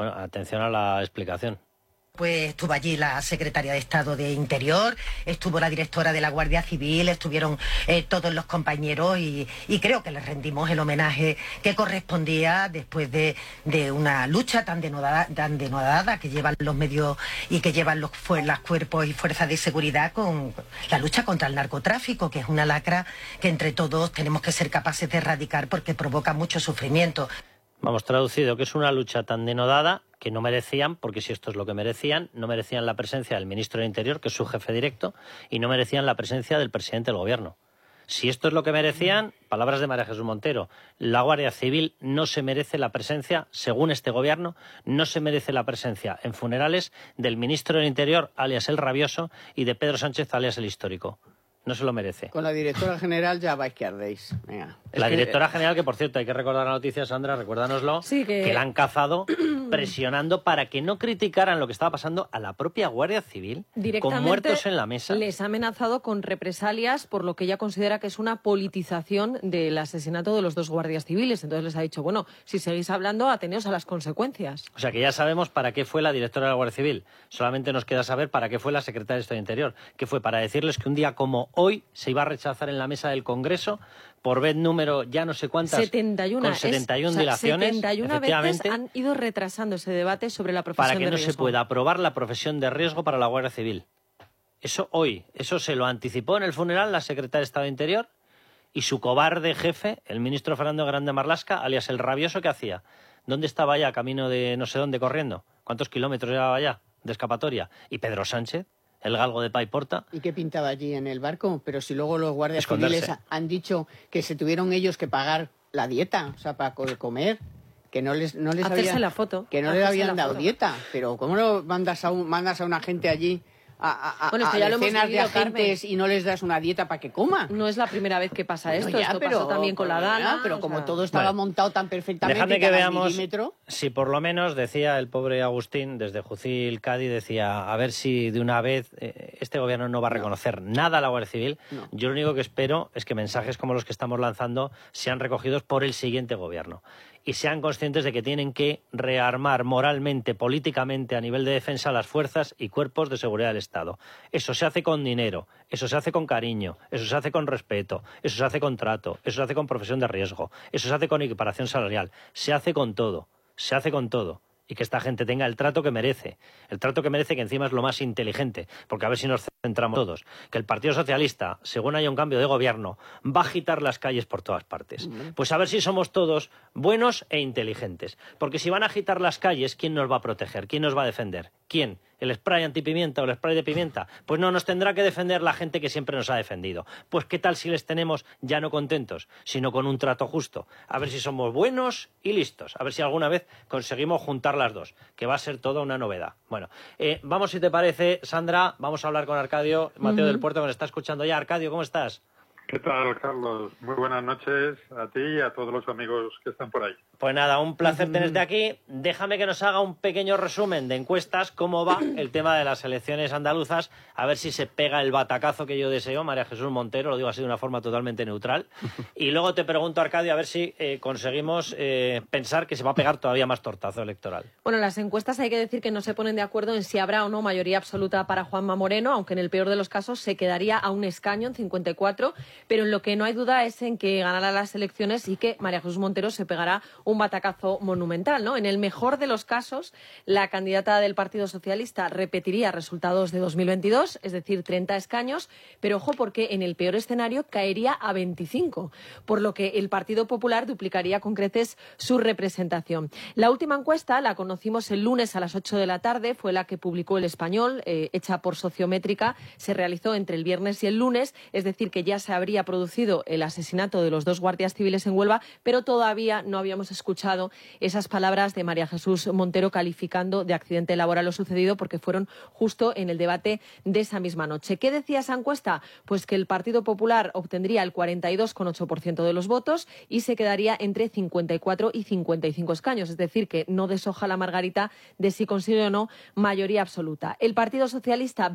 Bueno, atención a la explicación. Pues estuvo allí la secretaria de Estado de Interior, estuvo la directora de la Guardia Civil, estuvieron todos los compañeros y creo que les rendimos el homenaje que correspondía después de una lucha tan denodada que llevan los medios y que llevan los cuerpos y fuerzas de seguridad con la lucha contra el narcotráfico, que es una lacra que entre todos tenemos que ser capaces de erradicar porque provoca mucho sufrimiento. Vamos, traducido, que es una lucha tan denodada que no merecían, porque si esto es lo que merecían, no merecían la presencia del ministro del Interior, que es su jefe directo, y no merecían la presencia del presidente del Gobierno. Si esto es lo que merecían, palabras de María Jesús Montero, la Guardia Civil no se merece la presencia, según este Gobierno, no se merece la presencia en funerales del ministro del Interior, alias el Rabioso, y de Pedro Sánchez, alias el Histórico. No se lo merece. Con la directora general ya vais que ardéis. Venga. La directora general, que por cierto hay que recordar la noticia, Sandra, recuérdanoslo, sí, que la han cazado presionando para que no criticaran lo que estaba pasando a la propia Guardia Civil, con muertos en la mesa. Les ha amenazado con represalias por lo que ella considera que es una politización del asesinato de los 2 guardias civiles. Entonces les ha dicho, bueno, si seguís hablando, ateneos a las consecuencias. O sea que ya sabemos para qué fue la directora de la Guardia Civil. Solamente nos queda saber para qué fue la secretaria de Estado de Interior, que fue para decirles que un día como hoy se iba a rechazar en la mesa del Congreso por vez número ya no sé cuántas, 71, con 71 dilaciones, 71 veces han ido retrasando ese debate sobre la profesión de riesgo. Para que no se pueda aprobar la profesión de riesgo para la Guardia Civil. Eso hoy, eso se lo anticipó en el funeral la secretaria de Estado de Interior y su cobarde jefe, el ministro Fernando Grande Marlaska, alias el Rabioso, ¿qué hacía? ¿Dónde estaba ya, camino de no sé dónde, corriendo? ¿Cuántos kilómetros llevaba ya de escapatoria? ¿Y Pedro Sánchez? El galgo de Paiporta. ¿Y qué pintaba allí en el barco? Pero si luego los guardias civiles han dicho que se tuvieron ellos que pagar la dieta, o sea, para comer, que no les hacerse la foto, que no les habían dado dieta. Pero ¿cómo lo mandas a una gente allí bueno, esto ya lo hemos decenas vivido, de agentes, Carmen, y no les das una dieta para que coma? No es la primera vez que pasa esto, esto pasó también con la Dana. Pero como todo estaba montado tan perfectamente, déjame que veamos si por lo menos, decía el pobre Agustín, desde Jucil, Cádiz, decía, a ver si de una vez este gobierno no va a reconocer nada a la Guardia Civil. No. Yo lo único que espero es que mensajes como los que estamos lanzando sean recogidos por el siguiente gobierno y sean conscientes de que tienen que rearmar moralmente, políticamente, a nivel de defensa, las fuerzas y cuerpos de seguridad del Estado. Eso se hace con dinero, eso se hace con cariño, eso se hace con respeto, eso se hace con trato, eso se hace con profesión de riesgo, eso se hace con equiparación salarial, se hace con todo, se hace con todo. Y que esta gente tenga el trato que merece, que encima es lo más inteligente, porque a ver si nos centramos todos, que el Partido Socialista, según haya un cambio de gobierno, va a agitar las calles por todas partes. Pues a ver si somos todos buenos e inteligentes, porque si van a agitar las calles, ¿quién nos va a proteger? ¿Quién nos va a defender? ¿Quién? ¿El spray antipimienta o el spray de pimienta? Pues no, nos tendrá que defender la gente que siempre nos ha defendido. Pues ¿qué tal si les tenemos ya no contentos, sino con un trato justo? A ver si somos buenos y listos. A ver si alguna vez conseguimos juntar las dos, que va a ser toda una novedad. Bueno, vamos, si te parece, Sandra, vamos a hablar con Arcadio Mateo del Puerto, que nos está escuchando ya. Arcadio, ¿cómo estás? ¿Qué tal, Carlos? Muy buenas noches a ti y a todos los amigos que están por ahí. Pues nada, un placer tenerte aquí. Déjame que nos haga un pequeño resumen de encuestas, cómo va el tema de las elecciones andaluzas, a ver si se pega el batacazo que yo deseo, María Jesús Montero, lo digo así de una forma totalmente neutral. Y luego te pregunto, Arcadio, a ver si conseguimos pensar que se va a pegar todavía más tortazo electoral. Bueno, las encuestas hay que decir que no se ponen de acuerdo en si habrá o no mayoría absoluta para Juanma Moreno, aunque en el peor de los casos se quedaría a un escaño, en 54, pero en lo que no hay duda es en que ganará las elecciones y que María Jesús Montero se pegará un batacazo monumental, ¿no? En el mejor de los casos, la candidata del Partido Socialista repetiría resultados de 2022, es decir, 30 escaños, pero ojo porque en el peor escenario caería a 25, por lo que el Partido Popular duplicaría con creces su representación. La última encuesta la conocimos el lunes a las 8 de la tarde, fue la que publicó El Español, hecha por Sociométrica, se realizó entre el viernes y el lunes, es decir, que ya se habría producido el asesinato de los 2 guardias civiles en Huelva, pero todavía no habíamos escuchado esas palabras de María Jesús Montero calificando de accidente laboral lo sucedido, porque fueron justo en el debate de esa misma noche. ¿Qué decía esa encuesta? Pues que el Partido Popular obtendría el 42,8% de los votos y se quedaría entre 54 y 55 escaños, es decir, que no deshoja la margarita de si consigue o no mayoría absoluta. El Partido Socialista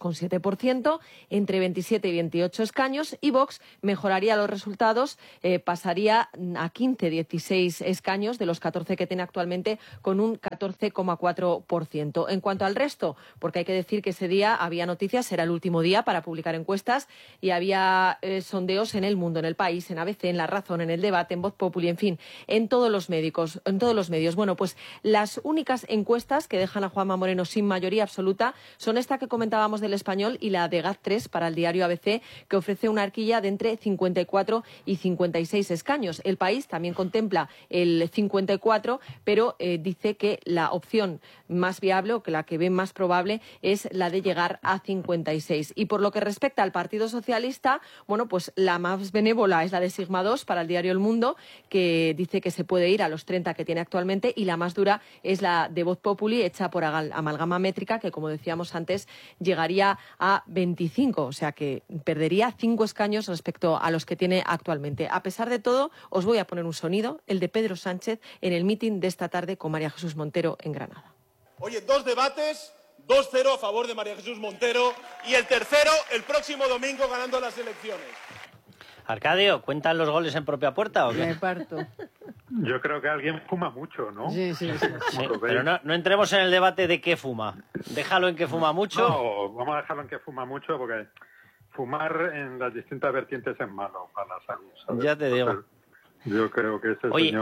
22,7%, entre 27 y 28 escaños, y Vox mejoraría los resultados, pasaría a 15, 16 escaños de los 14 que tiene actualmente, con un 14%. 14,4%. En cuanto al resto, porque hay que decir que ese día había noticias, era el último día para publicar encuestas y había sondeos en El Mundo, en El País, en ABC, en La Razón, en El Debate, en Voz Populi, en fin, en todos los medios. Bueno, pues las únicas encuestas que dejan a Juanma Moreno sin mayoría absoluta son esta que comentábamos del Español y la de GAT3 para el diario ABC, que ofrece una horquilla de entre 54 y 56 escaños. El País también contempla el 54, pero dice que la opción más viable o que la que ve más probable es la de llegar a 56. Y por lo que respecta al Partido Socialista, bueno, pues la más benévola es la de Sigma 2 para el diario El Mundo, que dice que se puede ir a los 30 que tiene actualmente, y la más dura es la de Voz Populi, hecha por amalgama métrica, que, como decíamos antes, llegaría a 25, o sea que perdería 5 escaños respecto a los que tiene actualmente. A pesar de todo, os voy a poner un sonido, el de Pedro Sánchez en el mitin de esta tarde con María Jesús Montero en Granada. Oye, 2 debates, 2-0 a favor de María Jesús Montero y el tercero el próximo domingo ganando las elecciones. Arcadio, ¿cuentan los goles en propia puerta o qué? Me parto. Yo creo que alguien fuma mucho, ¿no? Sí. Sí, pero no entremos en el debate de qué fuma. Déjalo en que fuma mucho. No, vamos a dejarlo en que fuma mucho porque fumar en las distintas vertientes es malo para la salud, ¿sabes? Ya te digo. Entonces, yo creo que ese Oye, señor...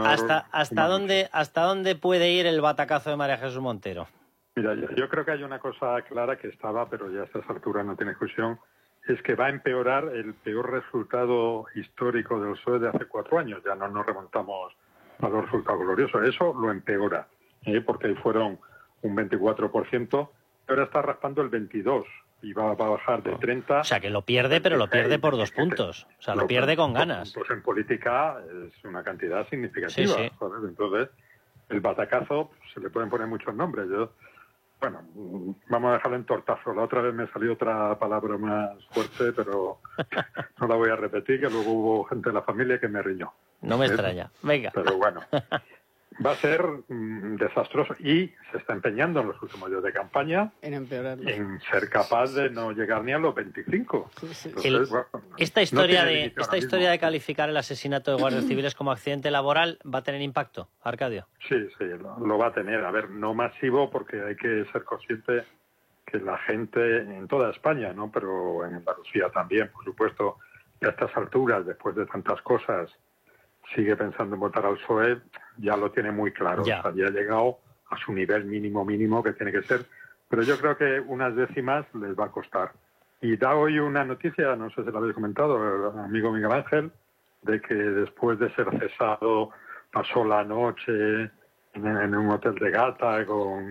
¿hasta dónde puede ir el batacazo de María Jesús Montero? Mira, yo creo que hay una cosa clara que estaba, pero ya a estas alturas no tiene discusión, es que va a empeorar el peor resultado histórico del PSOE de hace 4 años. Ya no nos remontamos a los resultados gloriosos. Eso lo empeora, porque ahí fueron un 24%, ahora está raspando el 22% y va a bajar de 30%. O sea, que lo pierde, pero lo pierde por 2 puntos. O sea, lo pierde con ganas. Pues en política es una cantidad significativa. Sí. ¿Sabes? Entonces, el batacazo se le pueden poner muchos nombres. Bueno, vamos a dejarlo en tortazo. La otra vez me salió otra palabra más fuerte, pero no la voy a repetir, que luego hubo gente de la familia que me riñó. No me extraña. Venga. Pero bueno, va a ser desastroso y se está empeñando en los últimos días de campaña en ser capaz de no llegar ni a los 25. Sí. Entonces, Esta historia de calificar el asesinato de guardias civiles como accidente laboral va a tener impacto, Arcadio. Sí, lo va a tener. A ver, no masivo porque hay que ser consciente que la gente en toda España, ¿no? Pero en Andalucía también, por supuesto, que a estas alturas, después de tantas cosas, sigue pensando en votar al PSOE, ya lo tiene muy claro. Ya. O sea, ya ha llegado a su nivel mínimo que tiene que ser. Pero yo creo que unas décimas les va a costar. Y da hoy una noticia, no sé si la habéis comentado, el amigo Miguel Ángel, de que después de ser cesado pasó la noche en un hotel de Gata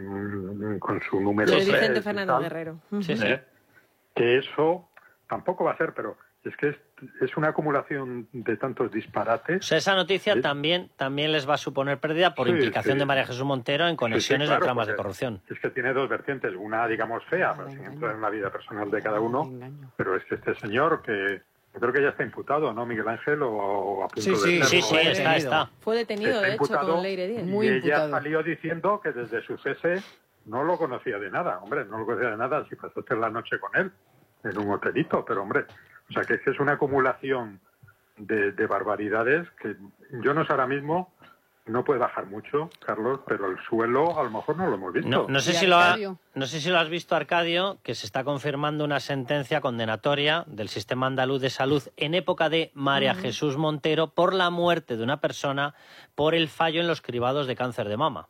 con su número 3. Vicente Fernández Guerrero. Sí. Que eso tampoco va a ser, pero es que es una acumulación de tantos disparates. O sea, esa noticia también les va a suponer pérdida por implicación de María Jesús Montero en conexiones de tramas de corrupción. Es que tiene dos vertientes, una, digamos, fea, sin entrar en la vida personal de cada uno, pero es que este señor que yo creo que ya está imputado, ¿no, Miguel Ángel? O a punto de Sí, está. Fue detenido, de hecho, con ley de 10. Y ella salió diciendo que desde su cese no lo conocía de nada. Hombre, no lo conocía de nada si pasaste la noche con él en un hotelito, pero hombre, o sea, que es una acumulación de barbaridades que yo no sé ahora mismo, no puede bajar mucho, Carlos, pero el suelo a lo mejor no lo hemos visto. No sé si lo has visto, Arcadio, que se está confirmando una sentencia condenatoria del Sistema Andaluz de Salud en época de María Jesús Montero por la muerte de una persona por el fallo en los cribados de cáncer de mama.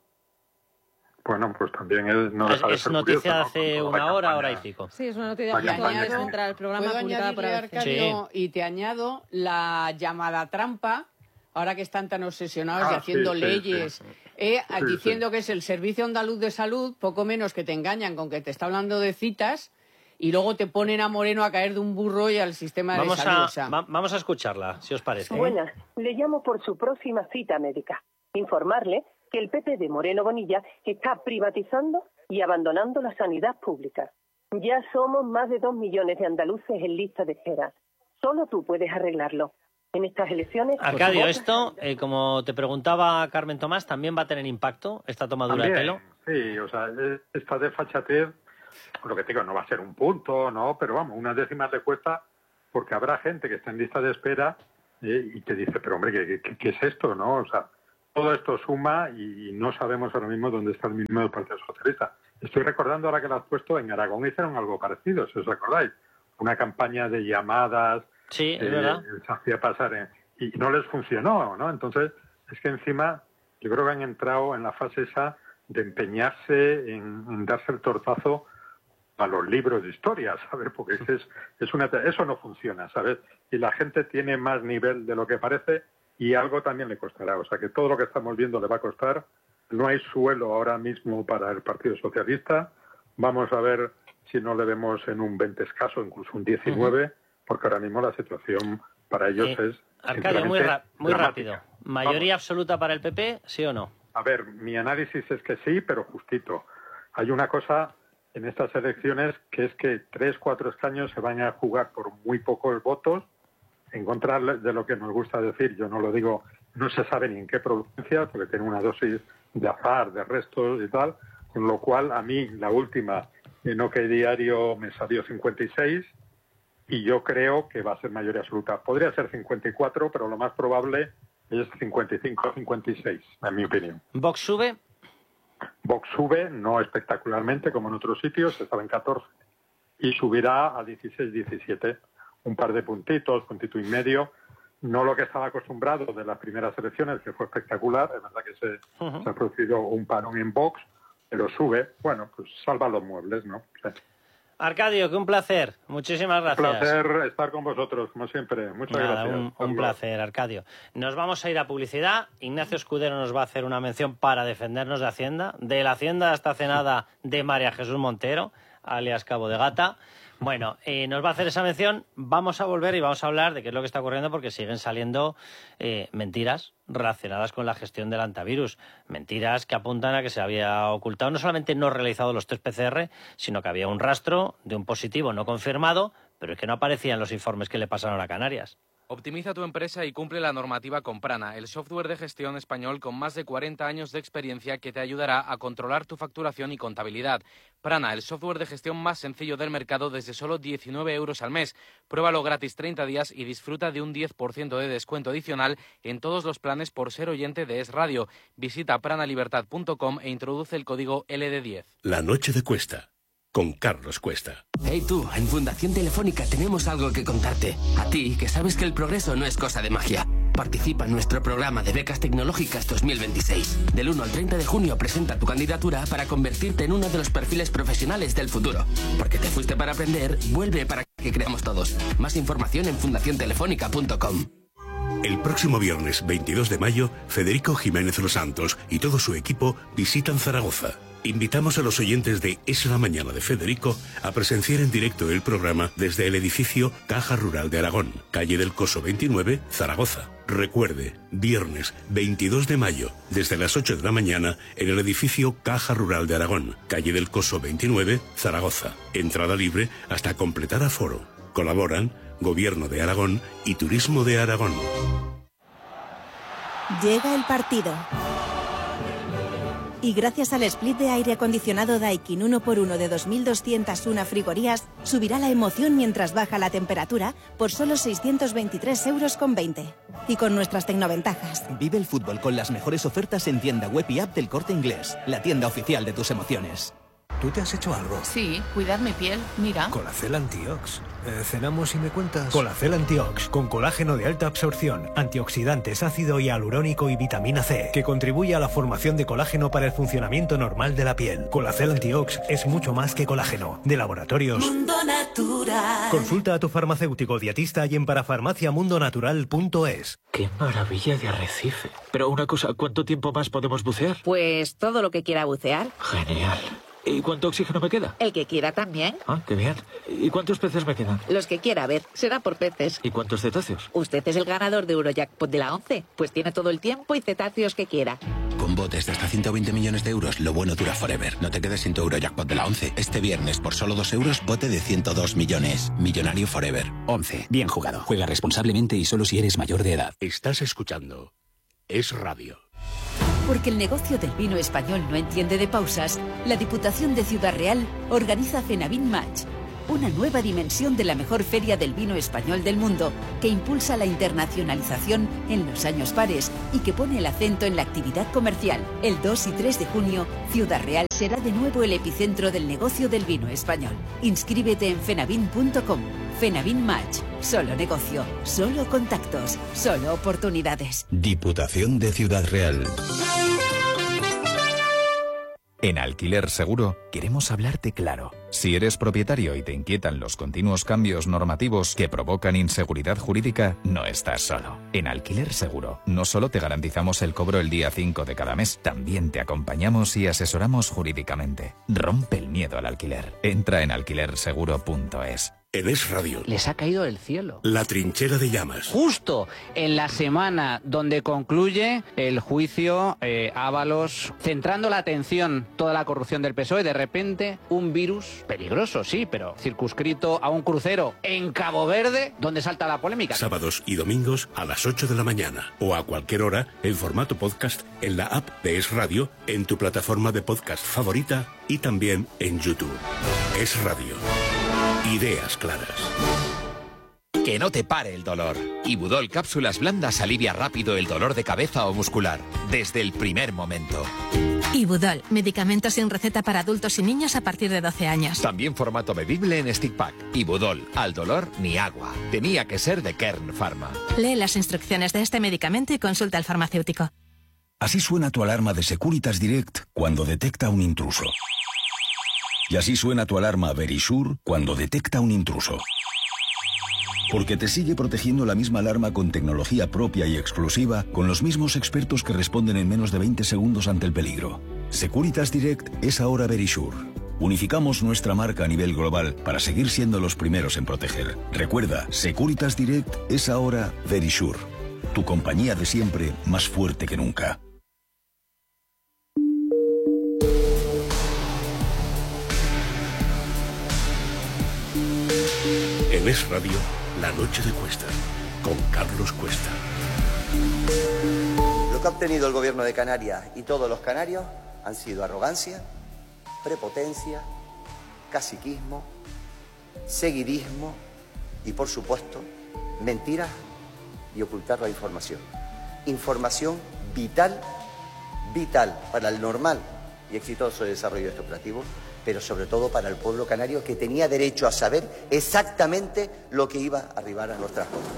Bueno, pues también es noticia de curioso, hace una hora y pico. Sí, es una noticia que antes de entrar al programa publicada por Arcadio, y te añado la llamada trampa, ahora que están tan obsesionados y haciendo leyes, diciendo que es el Servicio Andaluz de Salud, poco menos que te engañan con que te está hablando de citas y luego te ponen a Moreno a caer de un burro y al sistema de salud. Vamos a escucharla, si os parece. Buenas, le llamo por su próxima cita médica. Informarle que el PP de Moreno Bonilla está privatizando y abandonando la sanidad pública. Ya somos más de 2 millones de andaluces en lista de espera. Solo tú puedes arreglarlo. En estas elecciones... Arcadio, esto, como te preguntaba Carmen Tomás, ¿también va a tener impacto esta tomadura de pelo? Sí, o sea, esta desfachatez, lo que te digo, no va a ser un punto, ¿no? Pero vamos, unas décimas le cuesta porque habrá gente que está en lista de espera y te dice, pero hombre, ¿qué es esto, no? O sea, todo esto suma y no sabemos ahora mismo dónde está el mismo del Partido Socialista. Estoy recordando ahora que lo has puesto, en Aragón hicieron algo parecido, si os acordáis. Una campaña de llamadas, sí, es verdad. Se hacía pasar y no les funcionó, ¿no? Entonces, es que encima yo creo que han entrado en la fase esa de empeñarse en darse el tortazo a los libros de historia, ¿sabes? Porque eso no funciona, ¿sabes? Y la gente tiene más nivel de lo que parece y algo también le costará. O sea, que todo lo que estamos viendo le va a costar. No hay suelo ahora mismo para el Partido Socialista. Vamos a ver si no le vemos en un 20 escaso, incluso un 19, porque ahora mismo la situación para ellos es... Arcadio, muy rápido. ¿Mayoría absoluta para el PP, sí o no? A ver, mi análisis es que sí, pero justito. Hay una cosa en estas elecciones que es que 3-4 escaños se van a jugar por muy pocos votos, en contra de lo que nos gusta decir. Yo no lo digo, no se sabe ni en qué provincia, porque tiene una dosis de azar, de restos y tal, con lo cual a mí la última en OK Diario me salió 56 y yo creo que va a ser mayoría absoluta. Podría ser 54, pero lo más probable es 55-56, en mi opinión. ¿Vox sube? Vox sube, no espectacularmente como en otros sitios, estaba en 14 y subirá a 16-17, un par de puntitos, puntito y medio. No lo que estaba acostumbrado de las primeras elecciones, que fue espectacular, es verdad que se ha producido un parón en Vox, pero sube, bueno, pues salva los muebles, ¿no? Sí. Arcadio, que un placer. Muchísimas gracias. Un placer estar con vosotros, como siempre. Muchas gracias. Un placer, Arcadio. Nos vamos a ir a publicidad. Ignacio Escudero nos va a hacer una mención para defendernos de Hacienda. De la Hacienda hasta cenada de María Jesús Montero, alias Cabo de Gata. Bueno, nos va a hacer esa mención. Vamos a volver y vamos a hablar de qué es lo que está ocurriendo, porque siguen saliendo mentiras relacionadas con la gestión del antivirus. Mentiras que apuntan a que se había ocultado, no solamente no realizado los test PCR, sino que había un rastro de un positivo no confirmado, pero es que no aparecía en los informes que le pasaron a Canarias. Optimiza tu empresa y cumple la normativa con Prana, el software de gestión español con más de 40 años de experiencia que te ayudará a controlar tu facturación y contabilidad. Prana, el software de gestión más sencillo del mercado desde solo 19 euros al mes. Pruébalo gratis 30 días y disfruta de un 10% de descuento adicional en todos los planes por ser oyente de Es Radio. Visita pranalibertad.com e introduce el código LD10. La noche de Cuesta, con Carlos Cuesta. Hey tú, en Fundación Telefónica tenemos algo que contarte. A ti, que sabes que el progreso no es cosa de magia. Participa en nuestro programa de becas tecnológicas 2026. Del 1 al 30 de junio presenta tu candidatura para convertirte en uno de los perfiles profesionales del futuro. Porque te fuiste para aprender, vuelve para que creamos todos. Más información en fundaciontelefónica.com. El próximo viernes 22 de mayo, Federico Jiménez Los Santos y todo su equipo visitan Zaragoza. Invitamos a los oyentes de Es la Mañana de Federico a presenciar en directo el programa desde el edificio Caja Rural de Aragón, calle del Coso 29, Zaragoza. Recuerde, viernes 22 de mayo, desde las 8 de la mañana, en el edificio Caja Rural de Aragón, calle del Coso 29, Zaragoza. Entrada libre hasta completar aforo. Colaboran Gobierno de Aragón y Turismo de Aragón. Llega el partido. Y gracias al split de aire acondicionado Daikin 1x1 de 2.201 frigorías, subirá la emoción mientras baja la temperatura por solo 623,20 €. Y con nuestras tecnoventajas. Vive el fútbol con las mejores ofertas en tienda web y app del Corte Inglés, la tienda oficial de tus emociones. ¿Tú te has hecho algo? Sí, cuidar mi piel, mira. Colacel Antiox. ¿Cenamos y me cuentas? Colacel Antiox, con colágeno de alta absorción, antioxidantes, ácido hialurónico y vitamina C, que contribuye a la formación de colágeno para el funcionamiento normal de la piel. Colacel Antiox es mucho más que colágeno. De Laboratorios Mundo Natural. Consulta a tu farmacéutico dietista y en parafarmaciamundonatural.es. ¡Qué maravilla de arrecife! Pero una cosa, ¿cuánto tiempo más podemos bucear? Pues todo lo que quiera bucear. Genial. ¿Y cuánto oxígeno me queda? El que quiera también. Ah, qué bien. ¿Y cuántos peces me quedan? Los que quiera, a ver, será por peces. ¿Y cuántos cetáceos? Usted es el ganador de Eurojackpot de la 11, pues tiene todo el tiempo y cetáceos que quiera. Con botes de hasta 120 millones de euros, lo bueno dura forever. No te quedes sin tu Eurojackpot de la 11. Este viernes, por solo 2 euros, bote de 102 millones. Millonario forever. 11. Bien jugado. Juega responsablemente y solo si eres mayor de edad. Estás escuchando Es Radio. Porque el negocio del vino español no entiende de pausas, la Diputación de Ciudad Real organiza Cenavin Match. una nueva dimensión de la mejor feria del vino español del mundo, que impulsa la internacionalización en los años pares y que pone el acento en la actividad comercial. El 2 y 3 de junio, Ciudad Real será de nuevo el epicentro del negocio del vino español. Inscríbete en fenavin.com. Fenavin Match. Solo negocio, solo contactos, solo oportunidades. Diputación de Ciudad Real. En Alquiler Seguro queremos hablarte claro. Si eres propietario y te inquietan los continuos cambios normativos que provocan inseguridad jurídica, no estás solo. En Alquiler Seguro no solo te garantizamos el cobro el día 5 de cada mes, también te acompañamos y asesoramos jurídicamente. Rompe el miedo al alquiler. Entra en alquilerseguro.es. En Es Radio. Les ha caído del cielo. La trinchera de llamas. Justo en la semana donde concluye el juicio Ábalos, centrando la atención toda la corrupción del PSOE, de repente un virus peligroso, sí, pero circunscrito a un crucero en Cabo Verde, donde salta la polémica. Sábados y domingos a las 8 de la mañana o a cualquier hora en formato podcast en la app de Es Radio, en tu plataforma de podcast favorita y también en YouTube. Es Radio. Ideas claras. Que no te pare el dolor. Ibudol Cápsulas Blandas alivia rápido el dolor de cabeza o muscular, desde el primer momento. Ibudol, medicamento sin receta para adultos y niños a partir de 12 años. También formato bebible en stick pack. Ibudol, al dolor ni agua. Tenía que ser de Kern Pharma. Lee las instrucciones de este medicamento y consulta al farmacéutico. Así suena tu alarma de Securitas Direct cuando detecta un intruso. Y así suena tu alarma Verisure cuando detecta un intruso. Porque te sigue protegiendo la misma alarma con tecnología propia y exclusiva, con los mismos expertos que responden en menos de 20 segundos ante el peligro. Securitas Direct es ahora Verisure. Unificamos nuestra marca a nivel global para seguir siendo los primeros en proteger. Recuerda, Securitas Direct es ahora Verisure. Tu compañía de siempre, más fuerte que nunca. En Es Radio, La Noche de Cuesta, con Carlos Cuesta. Lo que ha obtenido el gobierno de Canarias y todos los canarios han sido arrogancia, prepotencia, caciquismo, seguidismo y, por supuesto, mentiras y ocultar la información. Información vital para el normal y exitoso desarrollo de este operativo, pero sobre todo para el pueblo canario, que tenía derecho a saber exactamente lo que iba a arribar a nuestras costas.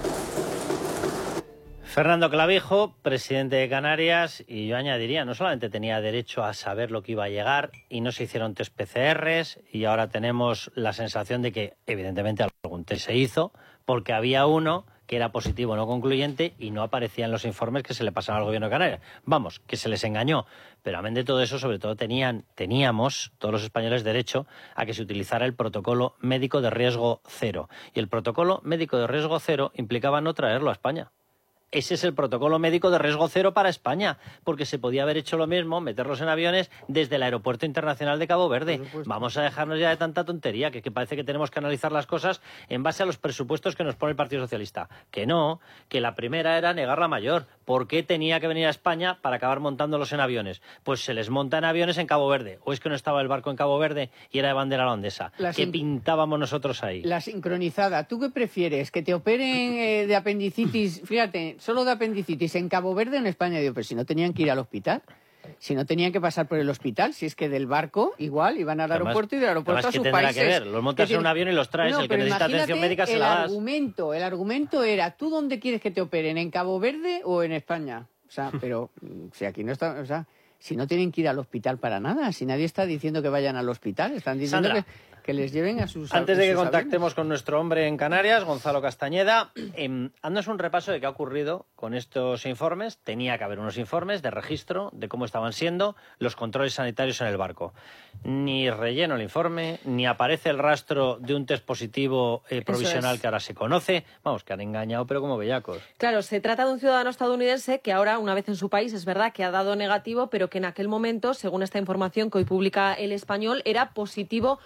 Fernando Clavijo, presidente de Canarias, y yo añadiría, no solamente tenía derecho a saber lo que iba a llegar y no se hicieron test PCRs, y ahora tenemos la sensación de que evidentemente algún test se hizo, porque había uno que era positivo no concluyente y no aparecía en los informes que se le pasaban al gobierno de Canarias. Vamos, que se les engañó. Pero amén de todo eso, sobre todo teníamos todos los españoles derecho a que se utilizara el protocolo médico de riesgo cero. Y el protocolo médico de riesgo cero implicaba no traerlo a España. Ese es el protocolo médico de riesgo cero para España, porque se podía haber hecho lo mismo, meterlos en aviones desde el Aeropuerto Internacional de Cabo Verde. Vamos a dejarnos ya de tanta tontería, que parece que tenemos que analizar las cosas en base a los presupuestos que nos pone el Partido Socialista. Que no, que la primera era negar la mayor. ¿Por qué tenía que venir a España para acabar montándolos en aviones? Pues se les monta en aviones en Cabo Verde. ¿O es que no estaba el barco en Cabo Verde y era de bandera holandesa? ¿Qué pintábamos nosotros ahí? La sincronizada. ¿Tú qué prefieres? ¿Que te operen de apendicitis? Fíjate, solo de apendicitis en Cabo Verde o en España. Digo, pero si no tenían que ir al hospital, si no tenían que pasar por el hospital, si es que del barco igual iban al aeropuerto y del aeropuerto a sus países. Que ver, los montas en un avión y los traes, el que necesita atención médica se la das. El argumento era, ¿tú dónde quieres que te operen? ¿En Cabo Verde o en España? O sea, pero si aquí no está, o sea, si no tienen que ir al hospital para nada, si nadie está diciendo que vayan al hospital, están diciendo que les lleven a sus Antes de que contactemos aviones con nuestro hombre en Canarias, Gonzalo Castañeda, haznos un repaso de qué ha ocurrido con estos informes. Tenía que haber unos informes de registro de cómo estaban siendo los controles sanitarios en el barco. Ni relleno el informe, ni aparece el rastro de un test positivo provisional que ahora se conoce. Vamos, que han engañado, pero como bellacos. Claro, se trata de un ciudadano estadounidense que ahora, una vez en su país, es verdad que ha dado negativo, pero que en aquel momento, según esta información que hoy publica El Español, era positivo no concluyente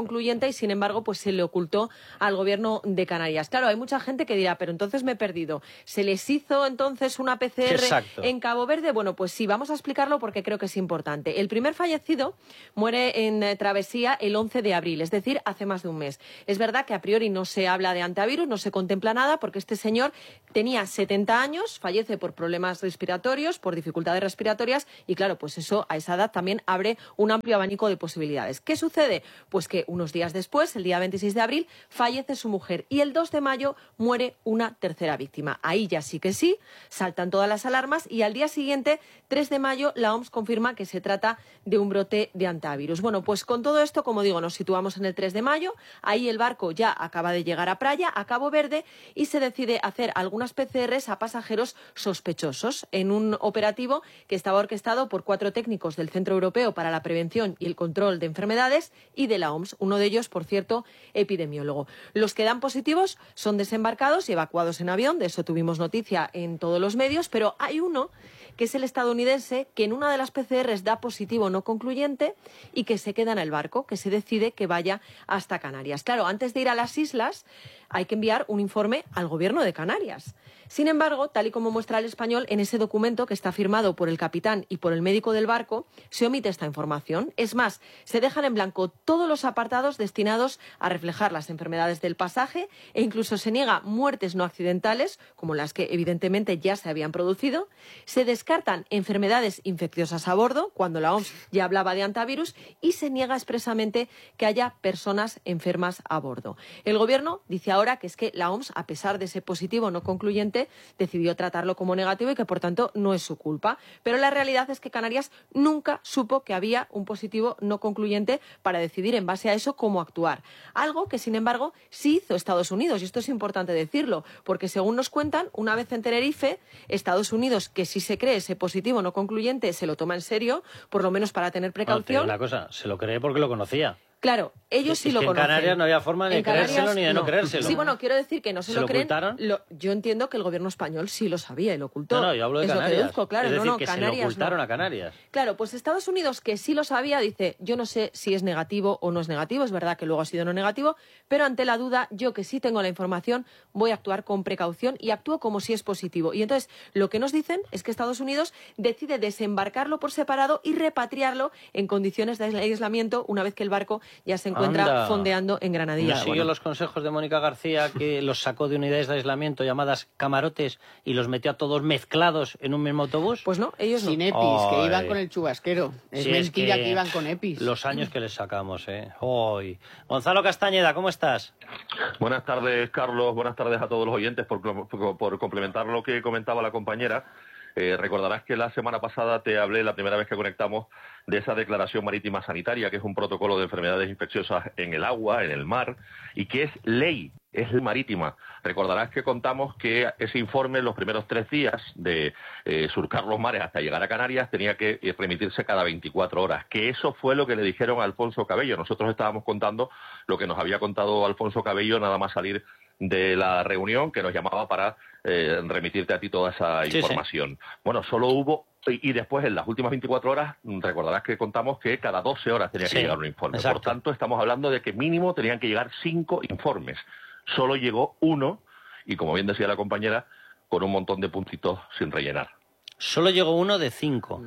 concluyente y, sin embargo, pues se le ocultó al Gobierno de Canarias. Claro, hay mucha gente que dirá, pero entonces me he perdido. ¿Se les hizo entonces una PCR en Cabo Verde? Bueno, pues sí, vamos a explicarlo porque creo que es importante. El primer fallecido muere en travesía el 11 de abril, es decir, hace más de un mes. Es verdad que a priori no se habla de antivirus, no se contempla nada, porque este señor tenía 70 años, fallece por problemas respiratorios, por dificultades respiratorias, y claro, pues eso a esa edad también abre un amplio abanico de posibilidades. ¿Qué sucede? Pues que unos días después, el día 26 de abril, fallece su mujer y el 2 de mayo muere una tercera víctima. Ahí ya sí que sí, saltan todas las alarmas y al día siguiente, 3 de mayo, la OMS confirma que se trata de un brote de antivirus. Bueno, pues con todo esto, como digo, nos situamos en el 3 de mayo, ahí el barco ya acaba de llegar a Praia, a Cabo Verde, y se decide hacer algunas PCRs a pasajeros sospechosos en un operativo que estaba orquestado por 4 técnicos del Centro Europeo para la Prevención y el Control de Enfermedades y de la OMS, uno de ellos, por cierto, epidemiólogo. Los que dan positivos son desembarcados y evacuados en avión, de eso tuvimos noticia en todos los medios, pero hay uno que es el estadounidense, que en una de las PCRs da positivo no concluyente y que se queda en el barco, que se decide que vaya hasta Canarias. Claro, antes de ir a las islas hay que enviar un informe al Gobierno de Canarias. Sin embargo, tal y como muestra El Español, en ese documento que está firmado por el capitán y por el médico del barco, se omite esta información. Es más, se dejan en blanco todos los apartados destinados a reflejar las enfermedades del pasaje e incluso se niega muertes no accidentales, como las que evidentemente ya se habían producido. Se descartan enfermedades infecciosas a bordo, cuando la OMS ya hablaba de antivirus, y se niega expresamente que haya personas enfermas a bordo. El Gobierno dice ahora que es que la OMS, a pesar de ese positivo no concluyente, decidió tratarlo como negativo y que, por tanto, no es su culpa. Pero la realidad es que Canarias nunca supo que había un positivo no concluyente para decidir en base a eso cómo actuar. Algo que, sin embargo, sí hizo Estados Unidos. Y esto es importante decirlo, porque según nos cuentan, una vez en Tenerife, Estados Unidos, que sí se cree ese positivo no concluyente, se lo toma en serio, por lo menos para tener precaución. Una cosa, se lo cree porque lo conocía. Claro, ellos sí lo conocen. En Canarias no había forma de creérselo ni de no creérselo. Sí, bueno, quiero decir que no se lo creen. ¿Ocultaron? Yo entiendo que el Gobierno español sí lo sabía y lo ocultó. No, yo hablo de es Canarias. Lo que deduzco, claro. Es decir, no, que Canarias se lo ocultaron no. a Canarias. Claro, pues Estados Unidos, que sí lo sabía, dice, yo no sé si es negativo o no es negativo, es verdad que luego ha sido no negativo, pero ante la duda, yo que sí tengo la información, voy a actuar con precaución y actúo como si es positivo. Y entonces, lo que nos dicen es que Estados Unidos decide desembarcarlo por separado y repatriarlo en condiciones de aislamiento una vez que el barco ya se encuentra fondeando en Granadilla. ¿No siguió los consejos de Mónica García, que los sacó de unidades de aislamiento llamadas camarotes y los metió a todos mezclados en un mismo autobús? Pues no, ellos no. Sin EPIs, que iban con el chubasquero. Es mentira que iban con EPIs. Los años que les sacamos, Hoy. Gonzalo Castañeda, ¿cómo estás? Buenas tardes, Carlos. Buenas tardes a todos los oyentes. Por complementar lo que comentaba la compañera, recordarás que la semana pasada te hablé, la primera vez que conectamos, de esa declaración marítima sanitaria, que es un protocolo de enfermedades infecciosas en el agua, en el mar, y que es ley marítima. Recordarás que contamos que ese informe, en los primeros 3 días de surcar los mares hasta llegar a Canarias, tenía que remitirse cada 24 horas, que eso fue lo que le dijeron a Alfonso Cabello. Nosotros estábamos contando lo que nos había contado Alfonso Cabello nada más salir de la reunión, que nos llamaba para remitirte a ti toda esa información. Sí. Bueno, solo hubo, y después en las últimas 24 horas, recordarás que contamos que cada 12 horas tenía que llegar un informe. Exacto. Por tanto, estamos hablando de que mínimo tenían que llegar 5 informes. Solo llegó 1, y como bien decía la compañera, con un montón de puntitos sin rellenar. Solo llegó 1 de 5.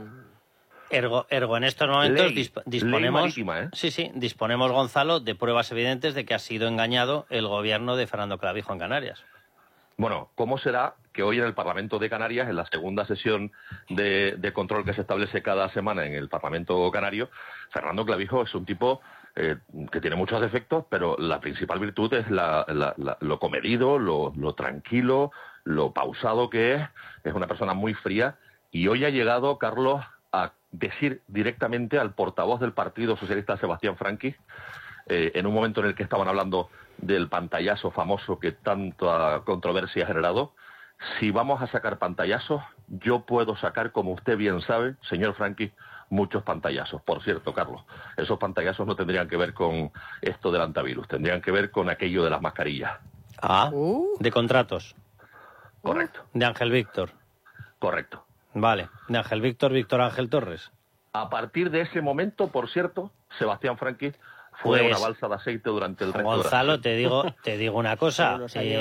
Ergo, en estos momentos disponemos, ley marítima, Sí, disponemos, Gonzalo, de pruebas evidentes de que ha sido engañado el gobierno de Fernando Clavijo en Canarias. Bueno, ¿cómo será que hoy en el Parlamento de Canarias, en la segunda sesión de control que se establece cada semana en el Parlamento Canario, Fernando Clavijo es un tipo que tiene muchos defectos, pero la principal virtud es lo comedido, lo tranquilo, lo pausado que es una persona muy fría, y hoy ha llegado, Carlos, a decir directamente al portavoz del Partido Socialista, Sebastián Franqui, en un momento en el que estaban hablando del pantallazo famoso que tanta controversia ha generado: si vamos a sacar pantallazos, yo puedo sacar, como usted bien sabe, señor Franqui, muchos pantallazos. Por cierto, Carlos, esos pantallazos no tendrían que ver con esto del antivirus, tendrían que ver con aquello de las mascarillas. De contratos. Correcto. De Ángel Víctor. Correcto. Vale, de Ángel Víctor Ángel Torres. A partir de ese momento, por cierto, Sebastián Franqui fue Pues, una balsa de aceite durante el resto Gonzalo, de la te digo una cosa.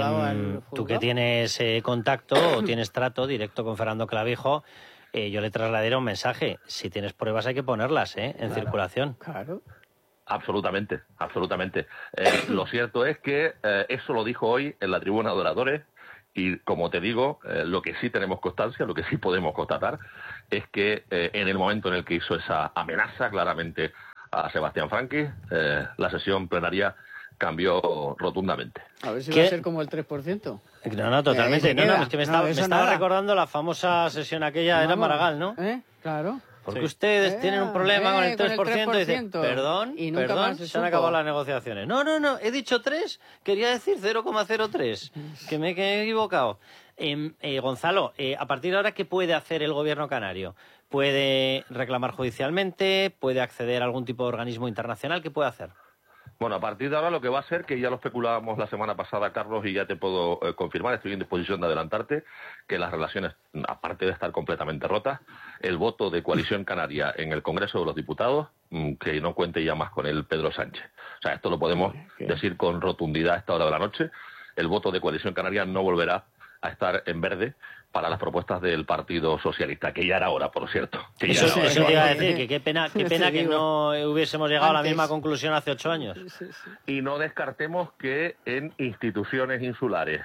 Tú que tienes contacto o tienes trato directo con Fernando Clavijo, yo le trasladaré un mensaje. Si tienes pruebas hay que ponerlas en circulación. Claro. Absolutamente, absolutamente. Lo cierto es que eso lo dijo hoy en la tribuna de oradores y, como te digo, lo que sí tenemos constancia, lo que sí podemos constatar, es que en el momento en el que hizo esa amenaza claramente a Sebastián Franqui, la sesión plenaria cambió rotundamente. A ver si va a ser como el 3%. No, totalmente. Es que me estaba recordando la famosa sesión aquella, era Maragall, ¿no? Claro. Porque ustedes tienen un problema con el 3%, y dicen, perdón, y nunca más se han acabado las negociaciones. No, he dicho 3, quería decir 0,03, que me he equivocado. Gonzalo, a partir de ahora, ¿qué puede hacer el gobierno canario? ¿Puede reclamar judicialmente? ¿Puede acceder a algún tipo de organismo internacional? ¿Qué puede hacer? Bueno, a partir de ahora lo que va a ser, que ya lo especulábamos la semana pasada, Carlos, y ya te puedo confirmar, estoy en disposición de adelantarte, que las relaciones, aparte de estar completamente rotas, el voto de Coalición Canaria en el Congreso de los Diputados, que no cuente ya más con el Pedro Sánchez. O sea, esto lo podemos decir con rotundidad a esta hora de la noche. El voto de Coalición Canaria no volverá a estar en verde para las propuestas del Partido Socialista, que ya era hora, por cierto. Eso te iba a decir, que qué pena que no hubiésemos llegado a la misma conclusión hace 8 años. Y no descartemos que en instituciones insulares